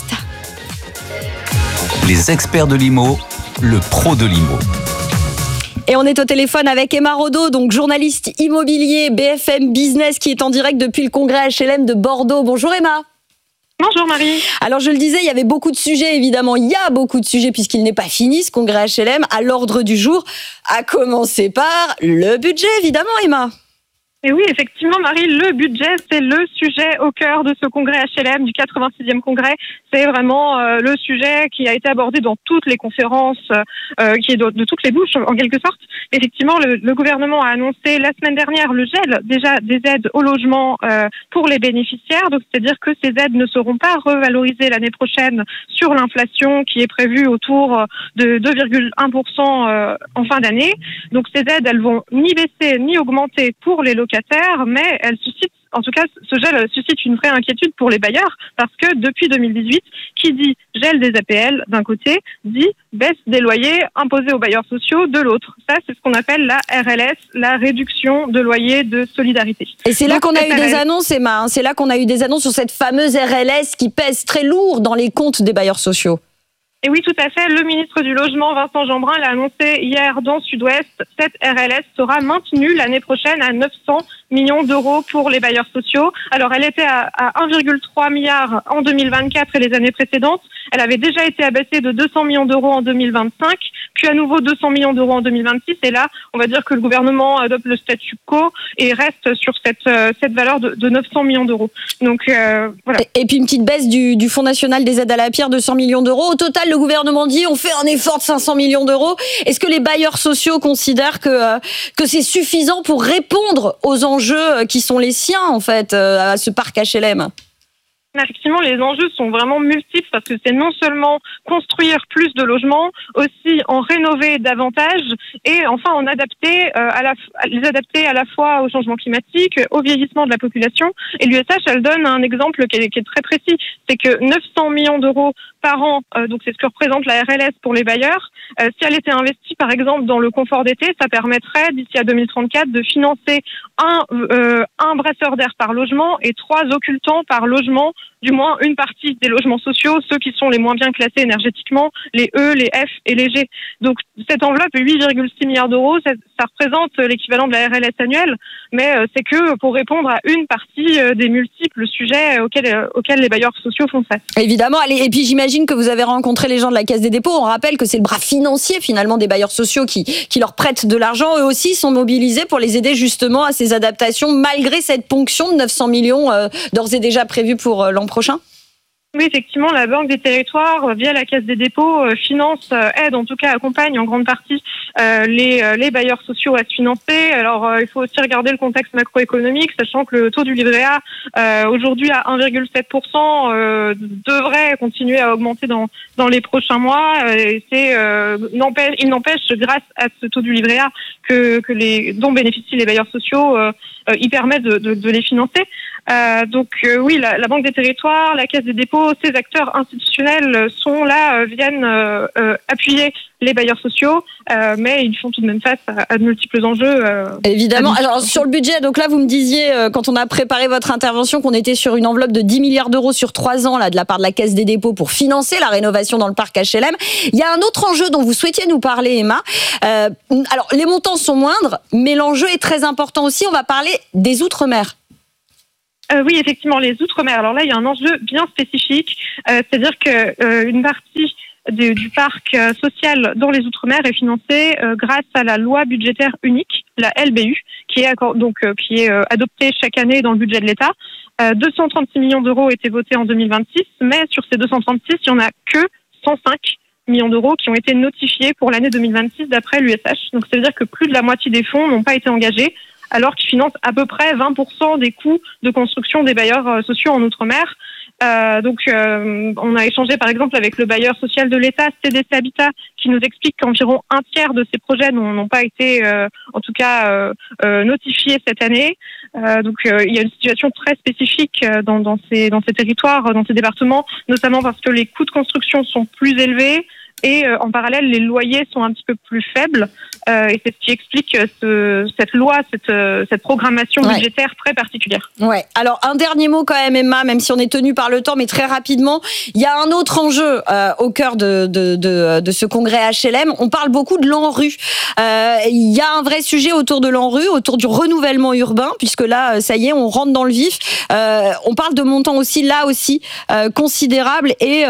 Les experts de l'IMO, le pro de l'IMO. Et on est au téléphone avec Emma Rodeau, donc journaliste immobilier BFM Business, qui est en direct depuis le congrès HLM de Bordeaux. Bonjour Emma. Bonjour Marie. Alors je le disais, il y avait beaucoup de sujets, évidemment. Il y a beaucoup de sujets puisqu'il n'est pas fini, ce congrès HLM, à l'ordre du jour. À commencer par le budget, évidemment Emma. Et oui, effectivement, Marie, le budget, c'est le sujet au cœur de ce congrès HLM, du 86e congrès. C'est vraiment le sujet qui a été abordé dans toutes les conférences, qui est de toutes les bouches, en quelque sorte. Effectivement, le gouvernement a annoncé la semaine dernière le gel déjà des aides au logement pour les bénéficiaires. Donc, c'est-à-dire que ces aides ne seront pas revalorisées l'année prochaine sur l'inflation qui est prévue autour de 2,1% en fin d'année. Donc, ces aides, elles vont ni baisser ni augmenter pour les locataires, mais elles suscitent, en tout cas, ce gel suscite une vraie inquiétude pour les bailleurs parce que depuis 2018, qui dit gel des APL d'un côté, dit baisse des loyers imposés aux bailleurs sociaux de l'autre. Ça, c'est ce qu'on appelle la RLS, la réduction de loyer de solidarité. Et c'est là qu'on a eu des annonces, Emma, hein, c'est là qu'on a eu des annonces sur cette fameuse RLS qui pèse très lourd dans les comptes des bailleurs sociaux. Et oui, tout à fait. Le ministre du Logement, Vincent Jeanbrun, l'a annoncé hier dans Sud-Ouest. Cette RLS sera maintenue l'année prochaine à 900 millions d'euros pour les bailleurs sociaux. Alors, elle était à 1,3 milliard en 2024 et les années précédentes. Elle avait déjà été abaissée de 200 millions d'euros en 2025, puis à nouveau 200 millions d'euros en 2026. Et là, on va dire que le gouvernement adopte le statu quo et reste sur cette valeur de 900 millions d'euros. Donc, voilà. Et puis une petite baisse du Fonds national des aides à la pierre de 100 millions d'euros. Au total, le gouvernement dit on fait un effort de 500 millions d'euros. Est-ce que les bailleurs sociaux considèrent que c'est suffisant pour répondre aux enjeux qui sont les siens, en fait, à ce parc HLM ? Effectivement, les enjeux sont vraiment multiples parce que c'est non seulement construire plus de logements, aussi en rénover davantage et enfin en adapter, les adapter à la fois au changement climatique, au vieillissement de la population. Et l'USH, elle donne un exemple qui est très précis, c'est que 900 millions d'euros par an, donc c'est ce que représente la RLS pour les bailleurs. Si elle était investie par exemple dans le confort d'été, ça permettrait d'ici à 2034 de financer un brasseur d'air par logement et 3 occultants par logement, du moins une partie des logements sociaux, ceux qui sont les moins bien classés énergétiquement, les E, les F et les G. Donc cette enveloppe, 8,6 milliards d'euros, ça représente l'équivalent de la RLS annuelle, mais c'est que pour répondre à une partie des multiples sujets auxquels les bailleurs sociaux font face. Évidemment, et puis j'imagine que vous avez rencontré les gens de la Caisse des dépôts. On rappelle que c'est le bras financier finalement des bailleurs sociaux qui leur prêtent de l'argent. Eux aussi sont mobilisés pour les aider justement à ces adaptations malgré cette ponction de 900 millions d'ores et déjà prévue pour l'an prochain. Oui, effectivement, la Banque des Territoires, via la Caisse des dépôts, finance, aide, en tout cas accompagne en grande partie les bailleurs sociaux à se financer. Alors, il faut aussi regarder le contexte macroéconomique, sachant que le taux du livret A, aujourd'hui à 1,7%, devrait continuer à augmenter dans les prochains mois. Et il n'empêche, grâce à ce taux du livret A, dont bénéficient les bailleurs sociaux, il permet de les financer. Oui, la Banque des Territoires, la Caisse des dépôts, ces acteurs institutionnels sont là, viennent appuyer les bailleurs sociaux, mais ils font tout de même face à de multiples enjeux. Évidemment. Alors sur le budget, donc là vous me disiez quand on a préparé votre intervention qu'on était sur une enveloppe de 10 milliards d'euros sur 3 ans là de la part de la Caisse des dépôts pour financer la rénovation dans le parc HLM. Il y a un autre enjeu dont vous souhaitiez nous parler, Emma. Alors les montants sont moindres, mais l'enjeu est très important aussi. On va parler des Outre-mer. Oui, effectivement, les Outre-mer. Alors là, il y a un enjeu bien spécifique, c'est-à-dire que une partie du parc social dans les Outre-mer est financée grâce à la loi budgétaire unique, la LBU, qui est adoptée chaque année dans le budget de l'État. 236 millions d'euros étaient votés en 2026, mais sur ces 236, il n'y en a que 105 millions d'euros qui ont été notifiés pour l'année 2026 d'après l'USH. Donc ça veut dire que plus de la moitié des fonds n'ont pas été engagés, alors qu'ils financent à peu près 20% des coûts de construction des bailleurs sociaux en Outre-mer. On a échangé par exemple avec le bailleur social de l'État, CDC Habitat, qui nous explique qu'environ un tiers de ces projets n'ont pas été, notifiés cette année. Il y a une situation très spécifique dans ces territoires, dans ces départements, notamment parce que les coûts de construction sont plus élevés. Et en parallèle, les loyers sont un petit peu plus faibles. Et c'est ce qui explique cette loi, cette programmation budgétaire très particulière. Ouais. Alors, un dernier mot quand même, Emma, même si on est tenu par le temps, mais très rapidement. Il y a un autre enjeu au cœur de ce congrès HLM. On parle beaucoup de l'ANRU. Il y a un vrai sujet autour de l'ANRU, autour du renouvellement urbain, puisque là, ça y est, on rentre dans le vif. On parle de montants aussi, considérables.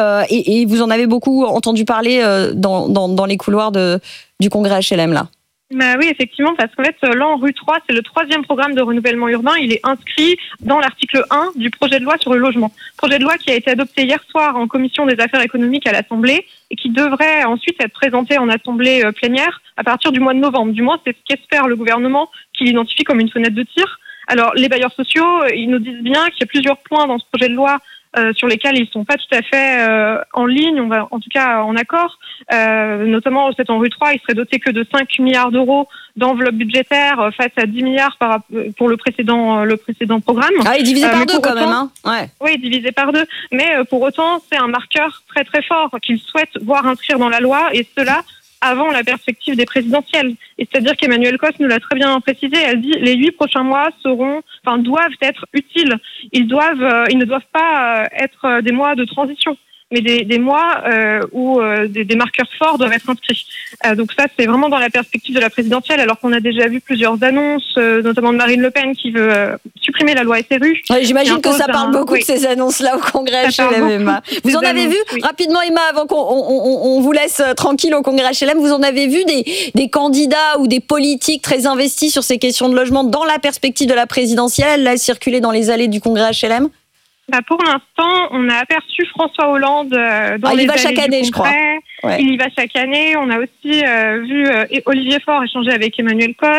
Et vous en avez beaucoup entendu parler dans les couloirs du congrès HLM là. Oui, effectivement, parce qu'en fait, l'ANRU 3, c'est le 3e programme de renouvellement urbain. Il est inscrit dans l'article 1 du projet de loi sur le logement. Projet de loi qui a été adopté hier soir en commission des affaires économiques à l'Assemblée et qui devrait ensuite être présenté en assemblée plénière à partir du mois de novembre. Du moins, c'est ce qu'espère le gouvernement, qui l'identifie comme une fenêtre de tir. Alors, les bailleurs sociaux, ils nous disent bien qu'il y a plusieurs points dans ce projet de loi sur lesquels ils sont pas tout à fait en ligne, en tout cas en accord. Notamment, cet ANRU 3, il serait doté que de 5 milliards d'euros d'enveloppe budgétaire face à 10 milliards pour le précédent programme. Ah, il est divisé par deux quand même, hein. Ouais. Oui, divisé par deux. Mais pour autant, c'est un marqueur très très fort qu'ils souhaitent voir inscrire dans la loi, et cela avant la perspective des présidentielles. Et c'est-à-dire qu'Emmanuelle Cos nous l'a très bien précisé, elle dit les 8 prochains mois doivent être utiles. Ils ne doivent pas être des mois de transition, mais des mois où des marqueurs forts doivent être inscrits. Donc ça, c'est vraiment dans la perspective de la présidentielle, alors qu'on a déjà vu plusieurs annonces, notamment de Marine Le Pen qui veut supprimer la loi SRU. Ouais, j'imagine que ça parle beaucoup de ces annonces-là au congrès HLM, Emma. Vous en avez vu, rapidement Emma, avant qu'on vous laisse tranquille au congrès HLM, vous en avez vu des candidats ou des politiques très investis sur ces questions de logement dans la perspective de la présidentielle, là, circuler dans les allées du congrès HLM? Pour l'instant, on a aperçu François Hollande dans les allées du congrès. Il y va chaque année, je crois. Ouais. Il y va chaque année. On a aussi vu Olivier Faure échanger avec Emmanuelle Cos.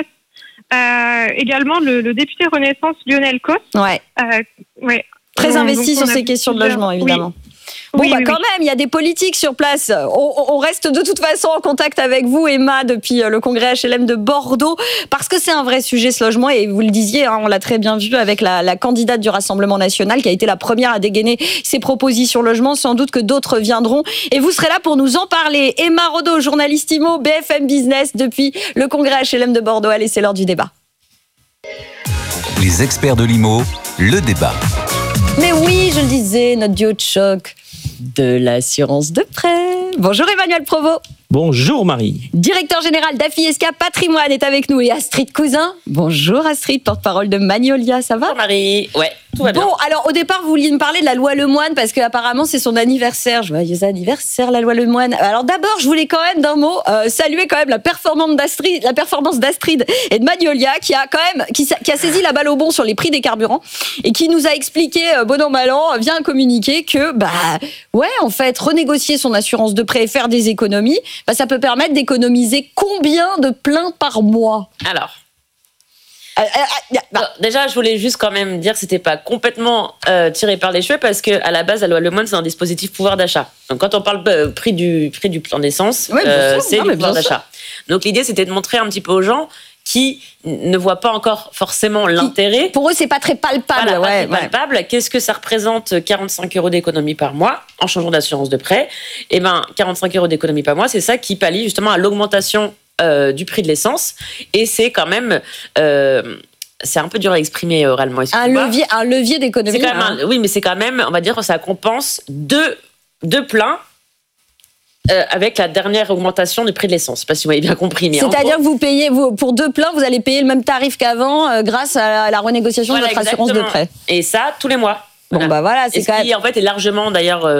Également, le député Renaissance Lionel Cos. Très investi sur ces questions de logement, évidemment. Oui. Quand même, il y a des politiques sur place. On reste de toute façon en contact avec vous, Emma, depuis le congrès HLM de Bordeaux, parce que c'est un vrai sujet, ce logement, et vous le disiez, on l'a très bien vu avec la candidate du Rassemblement national, qui a été la première à dégainer ses propositions logement. Sans doute que d'autres viendront, et vous serez là pour nous en parler. Emma Rodot, journaliste IMO, BFM Business, depuis le congrès HLM de Bordeaux. Allez, c'est l'heure du débat. Les experts de l'IMO, le débat. Mais oui, je le disais, notre duo de choc de l'assurance de prêt. Bonjour Emmanuel Provost. Bonjour Marie. Directeur général d'AFISK Patrimoine est avec nous et Astrid Cousin. Bonjour Astrid, porte-parole de Magnolia, ça va? Bonjour Marie, ouais, tout va bien. Bon, alors au départ, vous vouliez me parler de la loi Lemoine parce qu'apparemment c'est son anniversaire. Joyeux anniversaire la loi Lemoine. Alors d'abord, je voulais quand même d'un mot saluer quand même la performance d'Astrid et de Magnolia qui a saisi la balle au bon sur les prix des carburants et qui nous a expliqué bon an mal an, via un communiqué que en fait renégocier son assurance de prêt et faire des économies, ça peut permettre d'économiser combien de pleins par mois? Alors, déjà, je voulais juste quand même dire que c'était pas complètement tiré par les cheveux parce que à la base, la loi Lemoine, c'est un dispositif pouvoir d'achat. Donc, quand on parle prix du plein d'essence, c'est du pouvoir d'achat. Donc, l'idée, c'était de montrer un petit peu aux gens qui ne voient pas encore forcément l'intérêt. Pour eux, c'est pas très palpable. Voilà, pas très palpable. Qu'est-ce que ça représente 45 € d'économie par mois en changeant d'assurance de prêt? 45 € d'économie par mois, c'est ça qui pallie justement à l'augmentation du prix de l'essence. Et c'est quand même... c'est un peu dur à exprimer oralement. Un levier d'économie. Oui, mais c'est quand même, on va dire, ça compense deux pleins avec la dernière augmentation du prix de l'essence. Je ne sais pas si vous m'avez bien compris. C'est-à-dire que vous payez, pour 2 pleins, vous allez payer le même tarif qu'avant grâce à la renégociation de votre assurance de prêt. Et ça, tous les mois. Voilà. C'est quand même... qui en fait est largement d'ailleurs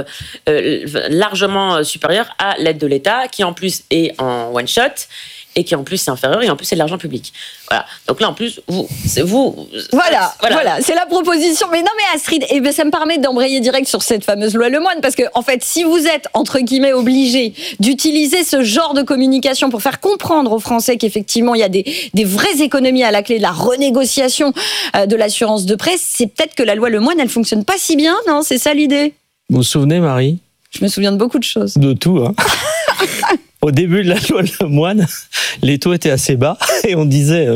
supérieur à l'aide de l'État, qui en plus est en one shot et qui en plus c'est inférieur et en plus c'est de l'argent public. Voilà. Donc là en plus Voilà, c'est la proposition. Mais non mais Astrid, ça me permet d'embrayer direct sur cette fameuse loi Lemoine parce que en fait si vous êtes entre guillemets obligé d'utiliser ce genre de communication pour faire comprendre aux Français qu'effectivement il y a des vraies économies à la clé de la renégociation de l'assurance de prêt, c'est peut-être que la loi Lemoine elle fonctionne pas si bien, non? C'est ça l'idée? Vous vous souvenez Marie? Je me souviens de beaucoup de choses. De tout, hein. Au début de la loi Lemoine, les taux étaient assez bas et on disait,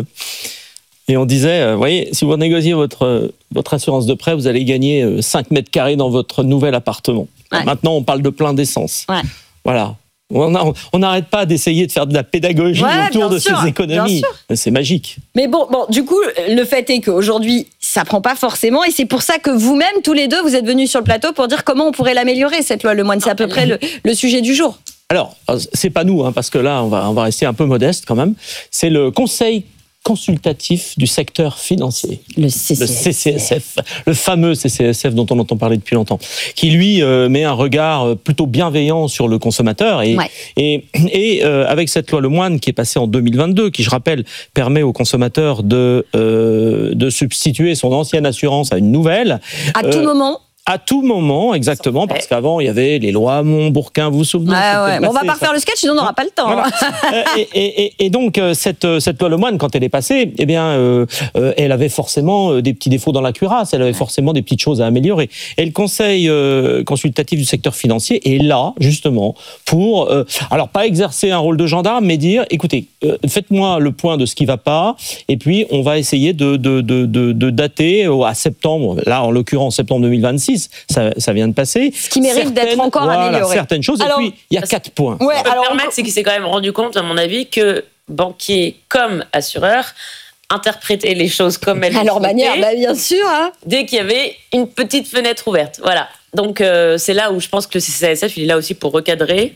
voyez, si vous renégociez votre assurance de prêt, vous allez gagner 5 mètres carrés dans votre nouvel appartement. Ouais. Maintenant, on parle de plein d'essence. Ouais. Voilà. On n'arrête pas d'essayer de faire de la pédagogie autour de ces économies. C'est magique. Mais bon, du coup, le fait est qu'aujourd'hui, ça prend pas forcément, et c'est pour ça que vous-même, tous les deux, vous êtes venus sur le plateau pour dire comment on pourrait l'améliorer, cette loi Lemoine. C'est à peu près le sujet du jour. Alors, c'est pas nous, parce que là, on va rester un peu modeste quand même. C'est le Conseil consultatif du secteur financier. Le CCSF. Le fameux CCSF dont on entend parler depuis longtemps. Qui, lui, met un regard plutôt bienveillant sur le consommateur. Et avec cette loi Lemoine qui est passée en 2022, qui, je rappelle, permet au consommateur de substituer son ancienne assurance à une nouvelle. À tout moment. À tout moment, exactement, parce qu'avant, il y avait les lois Hamon-Bourquin, vous vous souvenez? On va pas refaire le sketch, sinon on n'aura pas le temps. Voilà. Et donc, cette loi Lemoine, quand elle est passée, elle avait forcément des petits défauts dans la cuirasse, elle avait forcément des petites choses à améliorer. Et le Conseil consultatif du secteur financier est là, justement, pour, alors pas exercer un rôle de gendarme, mais dire, écoutez, faites-moi le point de ce qui ne va pas, et puis on va essayer de dater à septembre, là en l'occurrence septembre 2026, ça vient de passer. Ce qui mérite d'être encore amélioré. Certaines choses. Alors, et puis, il y a 4 points. Ce qui peut permettre, c'est qu'il s'est quand même rendu compte, à mon avis, que banquiers comme assureurs interprétaient les choses comme elles à leur manière, bien sûr. Dès qu'il y avait une petite fenêtre ouverte. Voilà. Donc, c'est là où je pense que le CCSF, il est là aussi pour recadrer.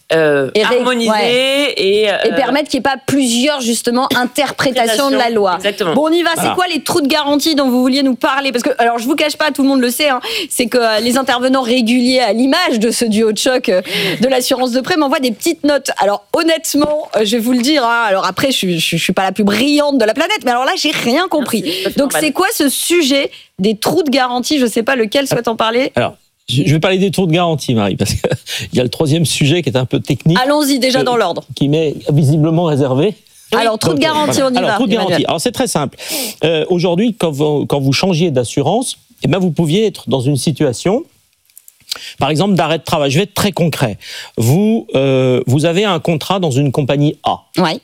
Harmoniser et permettre qu'il n'y ait pas plusieurs justement interprétations de la loi. Exactement. Bon, on y va. C'est quoi les trous de garantie dont vous vouliez nous parler? Parce que, alors, je vous cache pas, tout le monde le sait, c'est que les intervenants réguliers, à l'image de ce duo de choc de l'assurance de prêt, m'envoient des petites notes. Alors, honnêtement, je vais vous le dire. Alors après, je suis pas la plus brillante de la planète, mais alors là, j'ai rien compris. Donc, c'est quoi ce sujet des trous de garantie? Je sais pas lequel souhaite en parler. Alors, je vais parler des trous de garantie, Marie, parce qu'il y a le troisième sujet qui est un peu technique. Allons-y, déjà dans l'ordre. Qui m'est visiblement réservé. Alors, trou de garantie, on y va. Trou de garantie. Alors, c'est très simple. Aujourd'hui, quand vous changiez d'assurance, vous pouviez être dans une situation, par exemple, d'arrêt de travail. Je vais être très concret. Vous avez un contrat dans une compagnie A. Oui.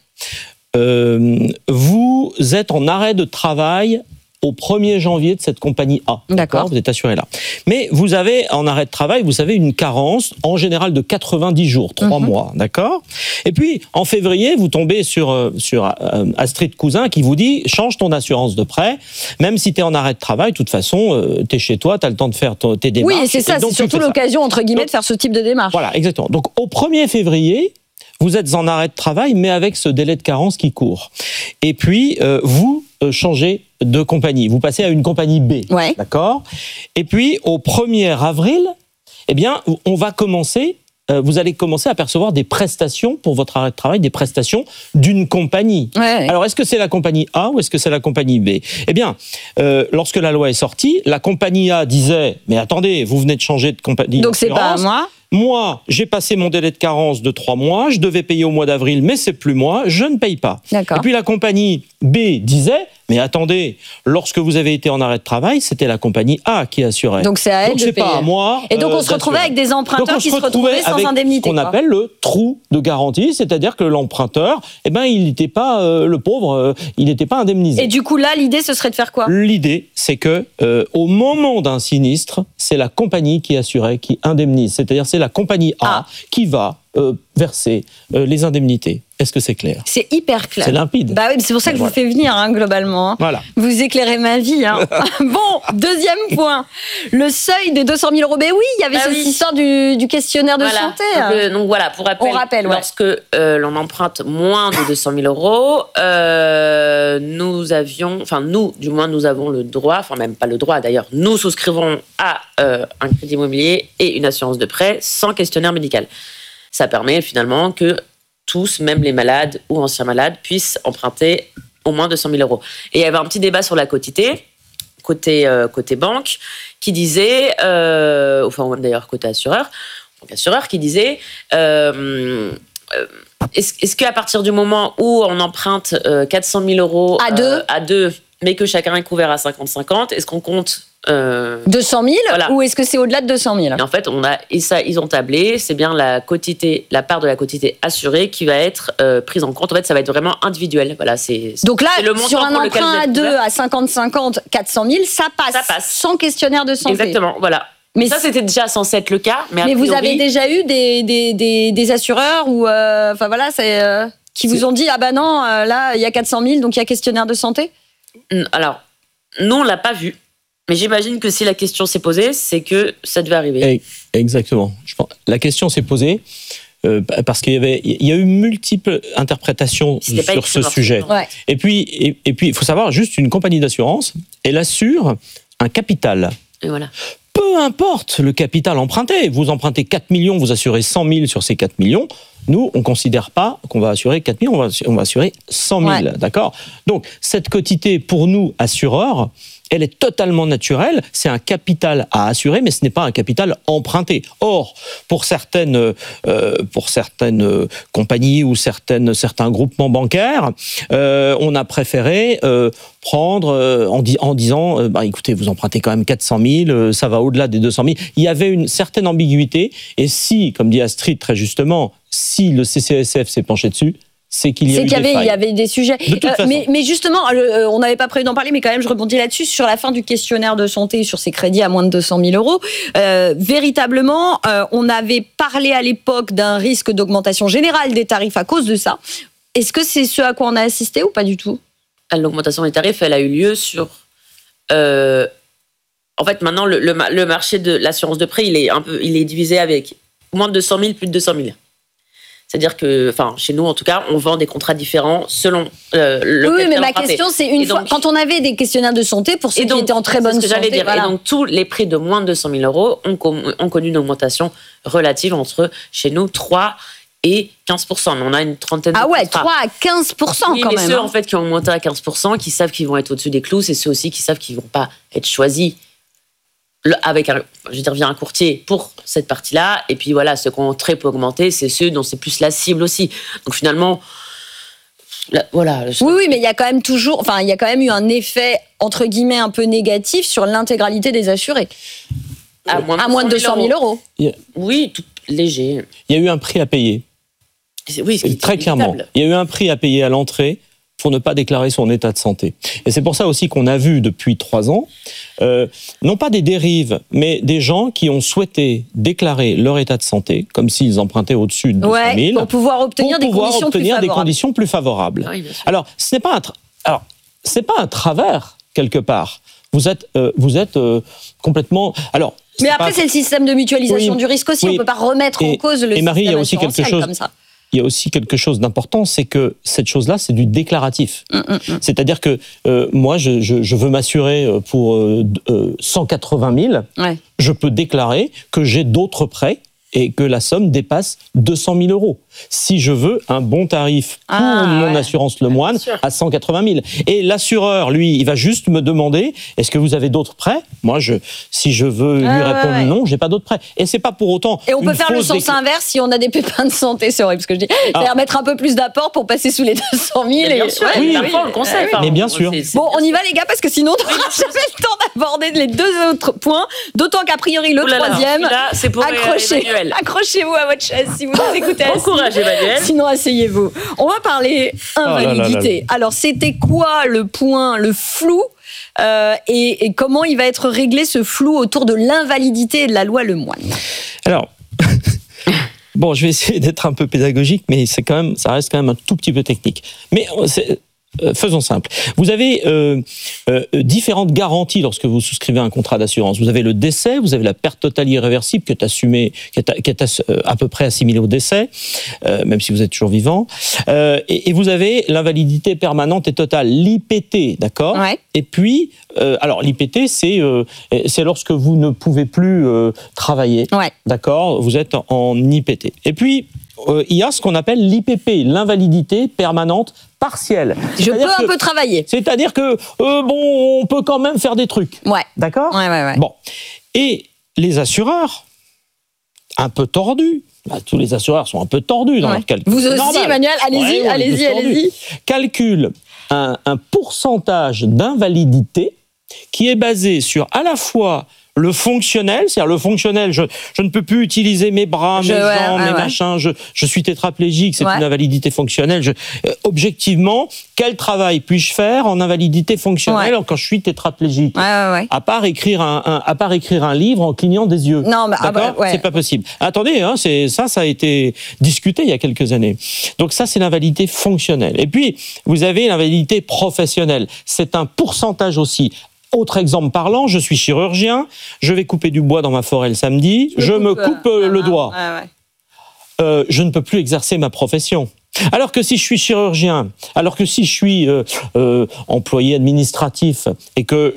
Vous êtes en arrêt de travail au 1er janvier de cette compagnie A. D'accord. Vous êtes assuré là. Mais vous avez, en arrêt de travail, vous savez, une carence, en général, de 90 jours, 3 mois, d'accord? Et puis, en février, vous tombez sur Astrid Cousin qui vous dit, change ton assurance de prêt, même si tu es en arrêt de travail, de toute façon, tu es chez toi, tu as le temps de faire tes démarches. Oui, et c'est ça, c'est surtout l'occasion, entre guillemets, de faire ce type de démarche. Voilà, exactement. Donc, au 1er février, vous êtes en arrêt de travail, mais avec ce délai de carence qui court. Et puis, vous changez de compagnie. Vous passez à une compagnie B. Ouais. D'accord ? Et puis, au 1er avril, eh bien, vous allez commencer à percevoir des prestations pour votre arrêt de travail, des prestations d'une compagnie. Ouais. Alors, est-ce que c'est la compagnie A ou est-ce que c'est la compagnie B ? Eh bien, lorsque la loi est sortie, la compagnie A disait « Mais attendez, vous venez de changer de compagnie. » Donc, c'est pas à moi. Moi, j'ai passé mon délai de carence de 3 mois, je devais payer au mois d'avril, mais c'est plus moi, je ne paye pas. D'accord. Et puis la compagnie B disait, mais attendez, lorsque vous avez été en arrêt de travail, c'était la compagnie A qui assurait. Donc c'est à elle de payer. Donc c'est pas à moi. Et donc on se retrouvait avec des emprunteurs qui se retrouvaient sans indemnité. On appelle le trou de garantie, c'est-à-dire que l'emprunteur, il n'était pas le pauvre, il n'était pas indemnisé. Et du coup là, l'idée ce serait de faire quoi ? L'idée, c'est que au moment d'un sinistre, c'est la compagnie qui assurait, qui indemnise. C'est-à-dire c'est la compagnie A qui va verser les indemnités. Est-ce que c'est clair ? C'est hyper clair. C'est limpide. Bah oui, c'est pour ça que je vous fais venir, globalement. Voilà. Vous éclairez ma vie. Bon, deuxième point. Le seuil des 200 000 euros. Ben oui, il y avait cette histoire du questionnaire de santé. Donc voilà, pour rappel, lorsque l'on emprunte moins de 200 000 euros, nous avons le droit, enfin même pas le droit d'ailleurs, nous souscrivons à un crédit immobilier et une assurance de prêt sans questionnaire médical. Ça permet finalement que tous, même les malades ou anciens malades, puissent emprunter au moins 200 000 euros. Et il y avait un petit débat sur la quotité, côté banque, qui disait, d'ailleurs côté assureur, qui disait, est-ce qu'à partir du moment où on emprunte 400 000 euros à deux, mais que chacun est couvert à 50-50, est-ce qu'on compte 200 000 ou est-ce que c'est au-delà de 200 000 ? Et en fait, ils ont tablé, c'est bien la part de la quotité assurée qui va être prise en compte. En fait, ça va être vraiment individuel. Voilà, donc là, c'est le montant sur un emprunt à 2 à 50-50, 400 000, ça passe sans questionnaire de santé. Exactement, voilà. Mais ça, c'était déjà censé être le cas. Mais vous avez déjà eu des assureurs qui vous ont dit « Ah bah non, là, il y a 400 000, donc il y a questionnaire de santé ?» Alors, nous, on ne l'a pas vu. Mais j'imagine que si la question s'est posée, c'est que ça devait arriver. Exactement. La question s'est posée parce qu'il y a eu multiples interprétations sur ce sujet. Ouais. Et puis, il faut savoir, juste une compagnie d'assurance, elle assure un capital. Et voilà. Peu importe le capital emprunté. Vous empruntez 4 millions, vous assurez 100 000 sur ces 4 millions. Nous, on ne considère pas qu'on va assurer 4 millions, on va assurer 100 000. Ouais. D'accord ? Donc, cette quotité, pour nous, assureurs, elle est totalement naturelle, c'est un capital à assurer, mais ce n'est pas un capital emprunté. Or, pour certaines compagnies ou certains groupements bancaires, on a préféré prendre en disant, écoutez, vous empruntez quand même 400 000, ça va au-delà des 200 000. Il y avait une certaine ambiguïté, et si, comme dit Astrid très justement, si le CCSF s'est penché dessus, c'est qu'il y avait des sujets. Mais justement, on n'avait pas prévu d'en parler, mais quand même, je rebondis là-dessus, sur la fin du questionnaire de santé, sur ces crédits à moins de 200 000 euros. Véritablement, on avait parlé à l'époque d'un risque d'augmentation générale des tarifs à cause de ça. Est-ce que c'est ce à quoi on a assisté ou pas du tout ? L'augmentation des tarifs, elle a eu lieu sur... En fait, maintenant, le marché de l'assurance de prêt, il est divisé avec moins de 200 000, plus de 200 000. C'est-à-dire que, chez nous, en tout cas, on vend des contrats différents selon le Oui, mais ma question, c'est quand on avait des questionnaires de santé, pour ceux qui étaient en très bonne santé. Et donc, tous les prêts de moins de 200 000 euros ont connu une augmentation relative entre, chez nous, 3 et 15%. Mais on a une trentaine de contrats. Ah ouais, 3 à 15% quand même. Mais ceux, en fait, qui ont augmenté à 15%, qui savent qu'ils vont être au-dessus des clous, c'est ceux aussi qui savent qu'ils ne vont pas être choisis via un courtier pour cette partie-là. Et puis voilà, ceux qui ont très peu augmenté, c'est ceux dont c'est plus la cible aussi. Donc finalement, voilà. Oui, mais il y a quand même eu un effet, entre guillemets, un peu négatif sur l'intégralité des assurés. À moins de 200 000 euros. Oui, tout léger. Il y a eu un prix à payer. Oui, très clairement. Il y a eu un prix à payer à l'entrée pour ne pas déclarer son état de santé. Et c'est pour ça aussi qu'on a vu depuis 3 ans, non pas des dérives, mais des gens qui ont souhaité déclarer leur état de santé, comme s'ils empruntaient au-dessus de 200 000, pour pouvoir obtenir des conditions plus favorables. Oui, alors, ce n'est pas un travers, quelque part. Vous êtes complètement... Alors, mais après, c'est le système de mutualisation du risque aussi. On ne peut pas remettre en cause le système Marie, il y a aussi quelque chose. Comme ça. il y a aussi quelque chose d'important, c'est que cette chose-là, c'est du déclaratif. C'est-à-dire que moi, je veux m'assurer pour 180 000, je peux déclarer que j'ai d'autres prêts et que la somme dépasse 200 000 euros. Si je veux un bon tarif pour mon assurance Lemoine à 180 000. Et l'assureur, lui, il va juste me demander, est-ce que vous avez d'autres prêts ? Moi, si je veux lui répondre non, j'ai pas d'autres prêts. Et c'est pas pour autant. Et on peut faire le sens inverse si on a des pépins de santé, c'est horrible ce que je dis. C'est-à-dire mettre un peu plus d'apport pour passer sous les 200 000. Bien sûr, parfois on le conseille. Mais bien sûr. Bon, on y va les gars, parce que sinon on n'aura jamais le temps d'aborder les deux autres points. D'autant qu'à priori, le troisième, c'est pour accrochez-vous à votre chaise si vous nous écoutez. Bon courage, Emmanuel. Sinon, asseyez-vous. On va parler invalidité. Alors, c'était quoi le point, le flou et comment il va être réglé ce flou autour de l'invalidité et de la loi Lemoine ? Alors, bon, je vais essayer d'être un peu pédagogique, mais ça reste quand même un tout petit peu technique. Mais faisons simple. Vous avez différentes garanties lorsque vous souscrivez un contrat d'assurance. Vous avez le décès, vous avez la perte totale irréversible qui est à peu près assimilée au décès, même si vous êtes toujours vivant. Et vous avez l'invalidité permanente et totale, l'IPT, d'accord ? Et puis, alors l'IPT, c'est lorsque vous ne pouvez plus travailler, d'accord ? Vous êtes en IPT. Et puis, il y a ce qu'on appelle l'IPP, l'invalidité permanente partielle. Je peux un peu travailler. C'est-à-dire que, on peut quand même faire des trucs. D'accord ? Bon. Et les assureurs, un peu tordus, tous les assureurs sont un peu tordus dans leur calcul. Vous aussi, Emmanuel, allez-y. Calcule un pourcentage d'invalidité qui est basé sur à la fois le fonctionnel, c'est-à-dire le fonctionnel, je ne peux plus utiliser mes bras, mes jambes, mes machins, je suis tétraplégique, c'est une invalidité fonctionnelle. Objectivement, quel travail puis-je faire en invalidité fonctionnelle quand je suis tétraplégique ? À part écrire un livre en clignant des yeux. Non, mais c'est pas possible. Attendez, ça a été discuté il y a quelques années. Donc ça, c'est l'invalidité fonctionnelle. Et puis, vous avez l'invalidité professionnelle. C'est un pourcentage aussi. Autre exemple parlant, je suis chirurgien, je vais couper du bois dans ma forêt le samedi, je me coupe le doigt. Je ne peux plus exercer ma profession. Alors que si je suis chirurgien, alors que si je suis employé administratif et que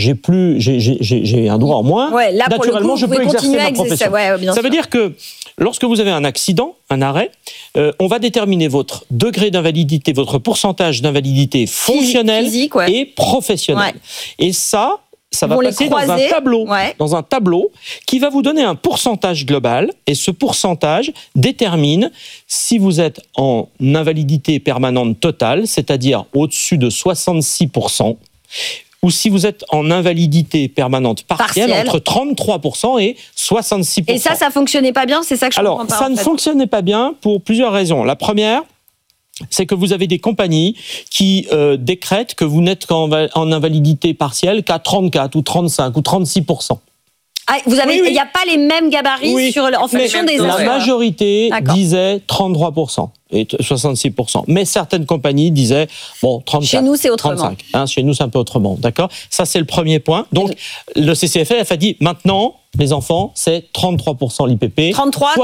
j'ai un doigt en moins, naturellement je peux exercer ma profession. Ça veut dire que lorsque vous avez un accident, un arrêt, on va déterminer votre degré d'invalidité, votre pourcentage d'invalidité fonctionnelle et professionnelle. Et ça va passer dans un tableau qui va vous donner un pourcentage global, et ce pourcentage détermine si vous êtes en invalidité permanente totale, c'est-à-dire au-dessus de 66%, ou si vous êtes en invalidité permanente partielle. Entre 33% et 66%. Et ça fonctionnait pas bien, c'est ça que je comprends pas. Alors, ça ne fonctionnait pas bien pour plusieurs raisons. La première, c'est que vous avez des compagnies qui décrètent que vous n'êtes en invalidité partielle qu'à 34 ou 35 ou 36%. Il n'y a pas les mêmes gabarits en fonction des assureurs. La majorité disait 33% et 66%. Mais certaines compagnies disaient, 34, chez nous, c'est autrement. 35. Chez nous, c'est un peu autrement. D'accord ? Ça, c'est le premier point. Donc, le CCFF a dit, maintenant, les enfants, c'est 33% l'IPP,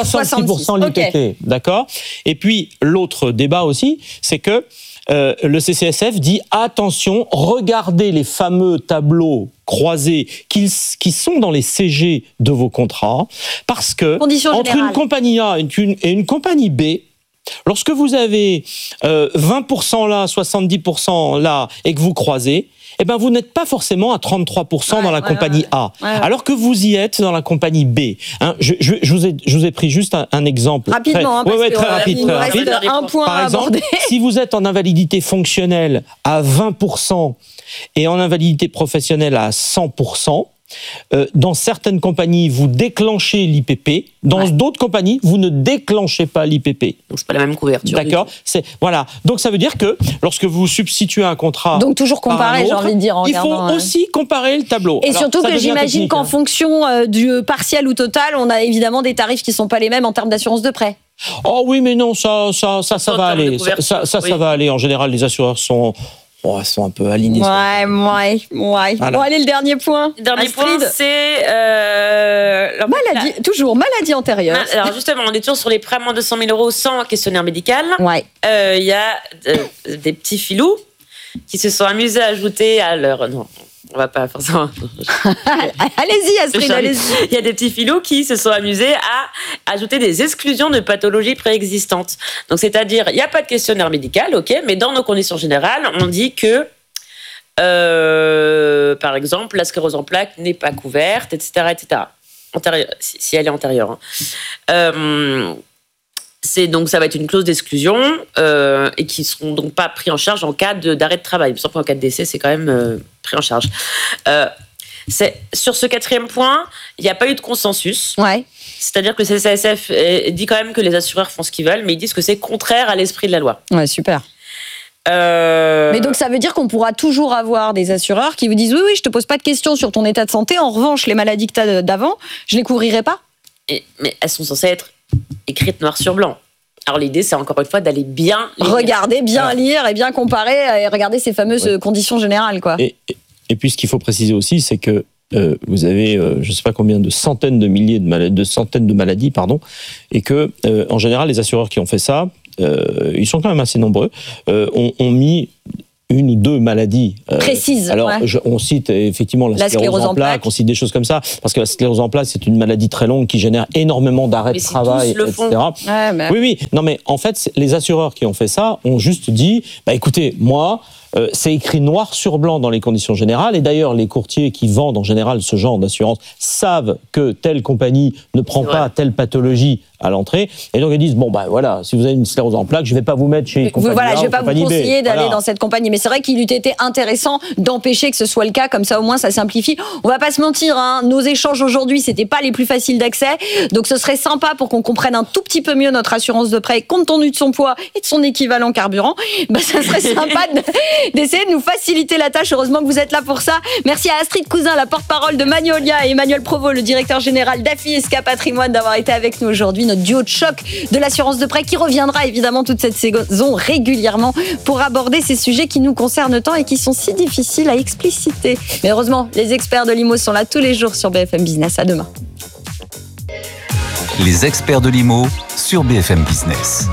66% l'IPT. D'accord ? Et puis, l'autre débat aussi, c'est que le CCSF dit attention, regardez les fameux tableaux croisés qui sont dans les CG de vos contrats, parce que entre une compagnie A et une compagnie B, lorsque vous avez 20% là, 70% là, et que vous croisez, vous n'êtes pas forcément à 33% dans la compagnie A, alors que vous y êtes dans la compagnie B. Je vous ai pris juste un exemple. Rapidement, très rapide. Un point Par exemple, si vous êtes en invalidité fonctionnelle à 20% et en invalidité professionnelle à 100%, dans certaines compagnies, vous déclenchez l'IPP. Dans d'autres compagnies, vous ne déclenchez pas l'IPP. Donc, c'est pas la même couverture. D'accord ? Voilà. Donc, ça veut dire que lorsque vous substituez un contrat. Donc, toujours comparer, j'ai envie de dire. Il faut aussi comparer le tableau. Et surtout que j'imagine qu'en fonction du partiel ou total, on a évidemment des tarifs qui ne sont pas les mêmes en termes d'assurance de prêt. Oh oui, mais non, ça va aller. Ça va aller. En général, les assureurs sont elles sont un peu alignées. Ouais. Voilà. Bon, allez, le dernier point. Dernier point, c'est... maladie antérieure. Alors justement, on est toujours sur les prêts à moins de 200 000 euros sans questionnaire médical. Ouais. Il y a des petits filous qui se sont amusés à ajouter à leur... Non, on va pas forcément... Allez-y, Astrid, allez-y. Il y a des petits filous qui se sont amusés à ajouter des exclusions de pathologies préexistantes. Donc, c'est-à-dire, il n'y a pas de questionnaire médical, ok, mais dans nos conditions générales, on dit que, par exemple, la sclérose en plaques n'est pas couverte, etc., etc. Si elle est antérieure. Donc, ça va être une clause d'exclusion et qui ne seront donc pas pris en charge en cas d'arrêt de travail. Il me semble qu'en cas de décès, c'est quand même pris en charge. Sur ce 4e point, il n'y a pas eu de consensus. Ouais. C'est-à-dire que le CCSF dit quand même que les assureurs font ce qu'ils veulent, mais ils disent que c'est contraire à l'esprit de la loi. Ouais, super. Mais donc ça veut dire qu'on pourra toujours avoir des assureurs qui vous disent oui, je te pose pas de questions sur ton état de santé. En revanche, les maladies que tu as d'avant, je les couvrirai pas. Mais elles sont censées être écrites noir sur blanc. Alors l'idée, c'est encore une fois d'aller bien regarder, bien lire et bien comparer et regarder ces fameuses conditions générales, quoi. Et puis ce qu'il faut préciser aussi, c'est que vous avez je ne sais pas combien de centaines de milliers de maladies, et que en général les assureurs qui ont fait ça, ils sont quand même assez nombreux, ont mis une ou deux maladies précises. Alors, on cite effectivement la sclérose en plaques, on cite des choses comme ça, parce que la sclérose en plaques, c'est une maladie très longue qui génère énormément d'arrêts de travail, etc. Oui. Non, mais en fait, les assureurs qui ont fait ça ont juste dit, écoutez, moi, c'est écrit noir sur blanc dans les conditions générales, et d'ailleurs, les courtiers qui vendent en général ce genre d'assurance savent que telle compagnie ne prend pas telle pathologie à l'entrée, et donc ils disent, voilà, si vous avez une sclérose en plaques, je ne vais pas vous mettre chez compagnie A, voilà, je ne vais pas vous conseiller d'aller dans dans cette compagnie, mais c'est vrai qu'il eût été intéressant d'empêcher que ce soit le cas, comme ça au moins ça simplifie. On va pas se mentir, nos échanges aujourd'hui, c'était pas les plus faciles d'accès, donc ce serait sympa pour qu'on comprenne un tout petit peu mieux notre assurance de prêt, compte tenu de son poids et de son équivalent carburant, ça serait sympa d'essayer de nous faciliter la tâche. Heureusement que vous êtes là pour ça. Merci à Astrid Cousin, la porte-parole de Magnolia, et Emmanuel Provost, le directeur général d'AFI SK Patrimoine, d'avoir été avec nous aujourd'hui. Notre duo de choc de l'assurance de prêt qui reviendra évidemment toute cette saison régulièrement pour aborder ces sujets qui nous concernent tant et qui sont si difficiles à expliciter. Mais heureusement, les experts de l'IMO sont là tous les jours sur BFM Business. À demain. Les experts de l'IMO sur BFM Business.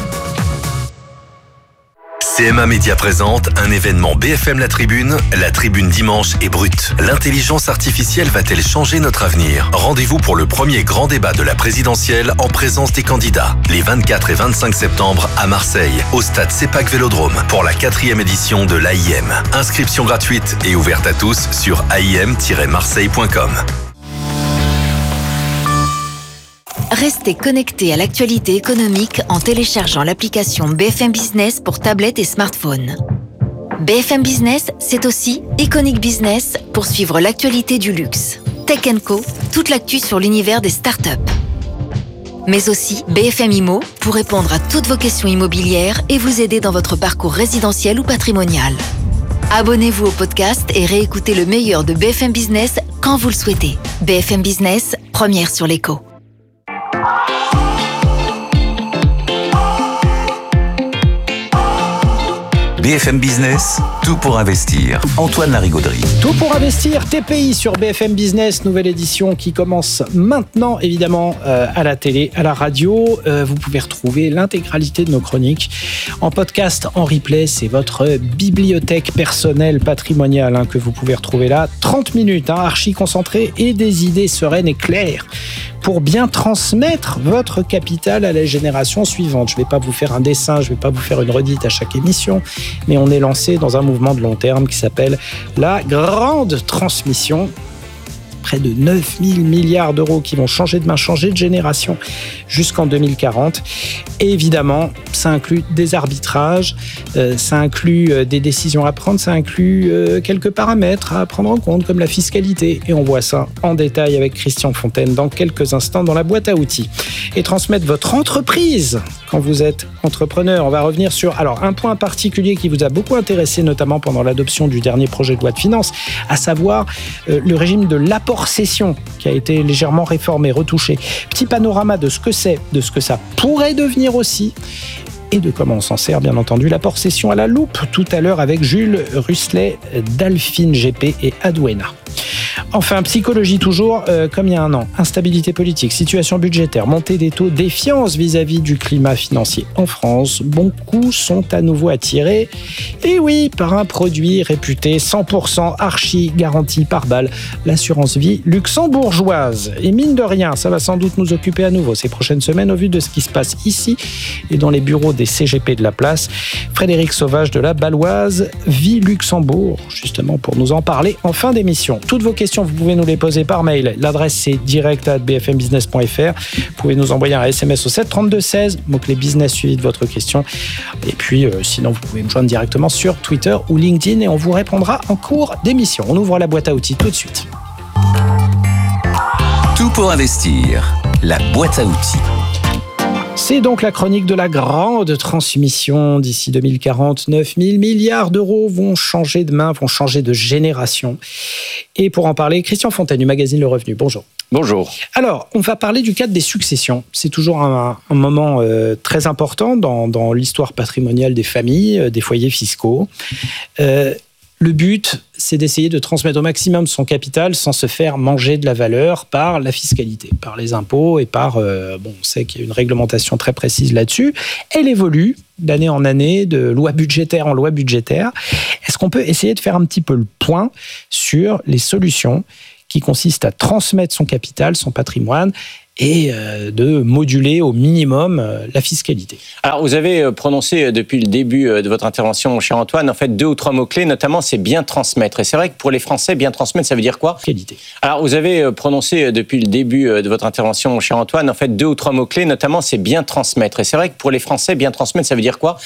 CMA Média présente un événement BFM La Tribune dimanche est brute. L'intelligence artificielle va-t-elle changer notre avenir ? Rendez-vous pour le premier grand débat de la présidentielle en présence des candidats, les 24 et 25 septembre à Marseille, au stade CEPAC Vélodrome, pour la 4e édition de l'AIM. Inscription gratuite et ouverte à tous sur aim-marseille.com. Restez connectés à l'actualité économique en téléchargeant l'application BFM Business pour tablettes et smartphones. BFM Business, c'est aussi Iconic Business pour suivre l'actualité du luxe. Tech & Co, toute l'actu sur l'univers des startups. Mais aussi BFM Immo pour répondre à toutes vos questions immobilières et vous aider dans votre parcours résidentiel ou patrimonial. Abonnez-vous au podcast et réécoutez le meilleur de BFM Business quand vous le souhaitez. BFM Business, première sur l'écho. BFM Business, tout pour investir. Antoine Larigauderie. Tout pour investir, TPI sur BFM Business, nouvelle édition qui commence maintenant, évidemment, à la télé, à la radio. Vous pouvez retrouver l'intégralité de nos chroniques en podcast, en replay. C'est votre bibliothèque personnelle patrimoniale que vous pouvez retrouver là. 30 minutes, archi concentré et des idées sereines et claires pour bien transmettre votre capital à la génération suivante. Je ne vais pas vous faire un dessin, je ne vais pas vous faire une redite à chaque émission, mais on est lancé dans un mouvement de long terme qui s'appelle la grande transmission. Près de 9 000 milliards d'euros qui vont changer de main, changer de génération jusqu'en 2040. Et évidemment, ça inclut des arbitrages, ça inclut des décisions à prendre, ça inclut quelques paramètres à prendre en compte, comme la fiscalité. Et on voit ça en détail avec Christian Fontaine dans quelques instants dans la boîte à outils. Et transmettre votre entreprise quand vous êtes entrepreneur. On va revenir sur un point particulier qui vous a beaucoup intéressé, notamment pendant l'adoption du dernier projet de loi de finances, à savoir le régime de l'apport-cession qui a été légèrement réformé, retouché. Petit panorama de ce que c'est, de ce que ça pourrait devenir aussi, et de comment on s'en sert, bien entendu. L'apport session à la loupe tout à l'heure avec Jules Ruslet d'Alphine GP et Adwena. Enfin, psychologie toujours, comme il y a un an. Instabilité politique, situation budgétaire, montée des taux, défiance vis-à-vis du climat financier en France. Bons coups sont à nouveau attirés. Et oui, par un produit réputé 100% archi garanti par balle, l'assurance vie luxembourgeoise. Et mine de rien, ça va sans doute nous occuper à nouveau ces prochaines semaines au vu de ce qui se passe ici et dans les bureaux des CGP de la place. Frédéric Sauvage de la Baloise Vie Luxembourg, justement pour nous en parler en fin d'émission. Toutes vos questions, vous pouvez nous les poser par mail. L'adresse, c'est direct@bfmbusiness.fr. Vous pouvez nous envoyer un SMS au 732-16, mot-clé business suivi de votre question. Et puis, sinon, vous pouvez me joindre directement sur Twitter ou LinkedIn et on vous répondra en cours d'émission. On ouvre la boîte à outils tout de suite. Tout pour investir, la boîte à outils. C'est donc la chronique de la grande transmission. D'ici 2040, 9 000 milliards d'euros vont changer de main, vont changer de génération. Et pour en parler, Christian Fontaine du magazine Le Revenu. Bonjour. Bonjour. Alors, on va parler du cadre des successions. C'est toujours un moment très important dans l'histoire patrimoniale des familles, des foyers fiscaux. Le but, c'est d'essayer de transmettre au maximum son capital sans se faire manger de la valeur par la fiscalité, par les impôts et par... on sait qu'il y a une réglementation très précise là-dessus. Elle évolue d'année en année, de loi budgétaire en loi budgétaire. Est-ce qu'on peut essayer de faire un petit peu le point sur les solutions qui consistent à transmettre son capital, son patrimoine, et de moduler au minimum la fiscalité. Alors, vous avez prononcé depuis le début de votre intervention, cher Antoine, en fait 2 ou 3 mots-clés, notamment c'est bien transmettre. Et c'est vrai que pour les Français, bien transmettre, ça veut dire quoi ? Qualité. Alors, vous avez prononcé depuis le début de votre intervention, cher Antoine, en fait 2 ou 3 mots-clés, notamment c'est bien transmettre. Et c'est vrai que pour les Français, bien transmettre, ça veut dire quoi ?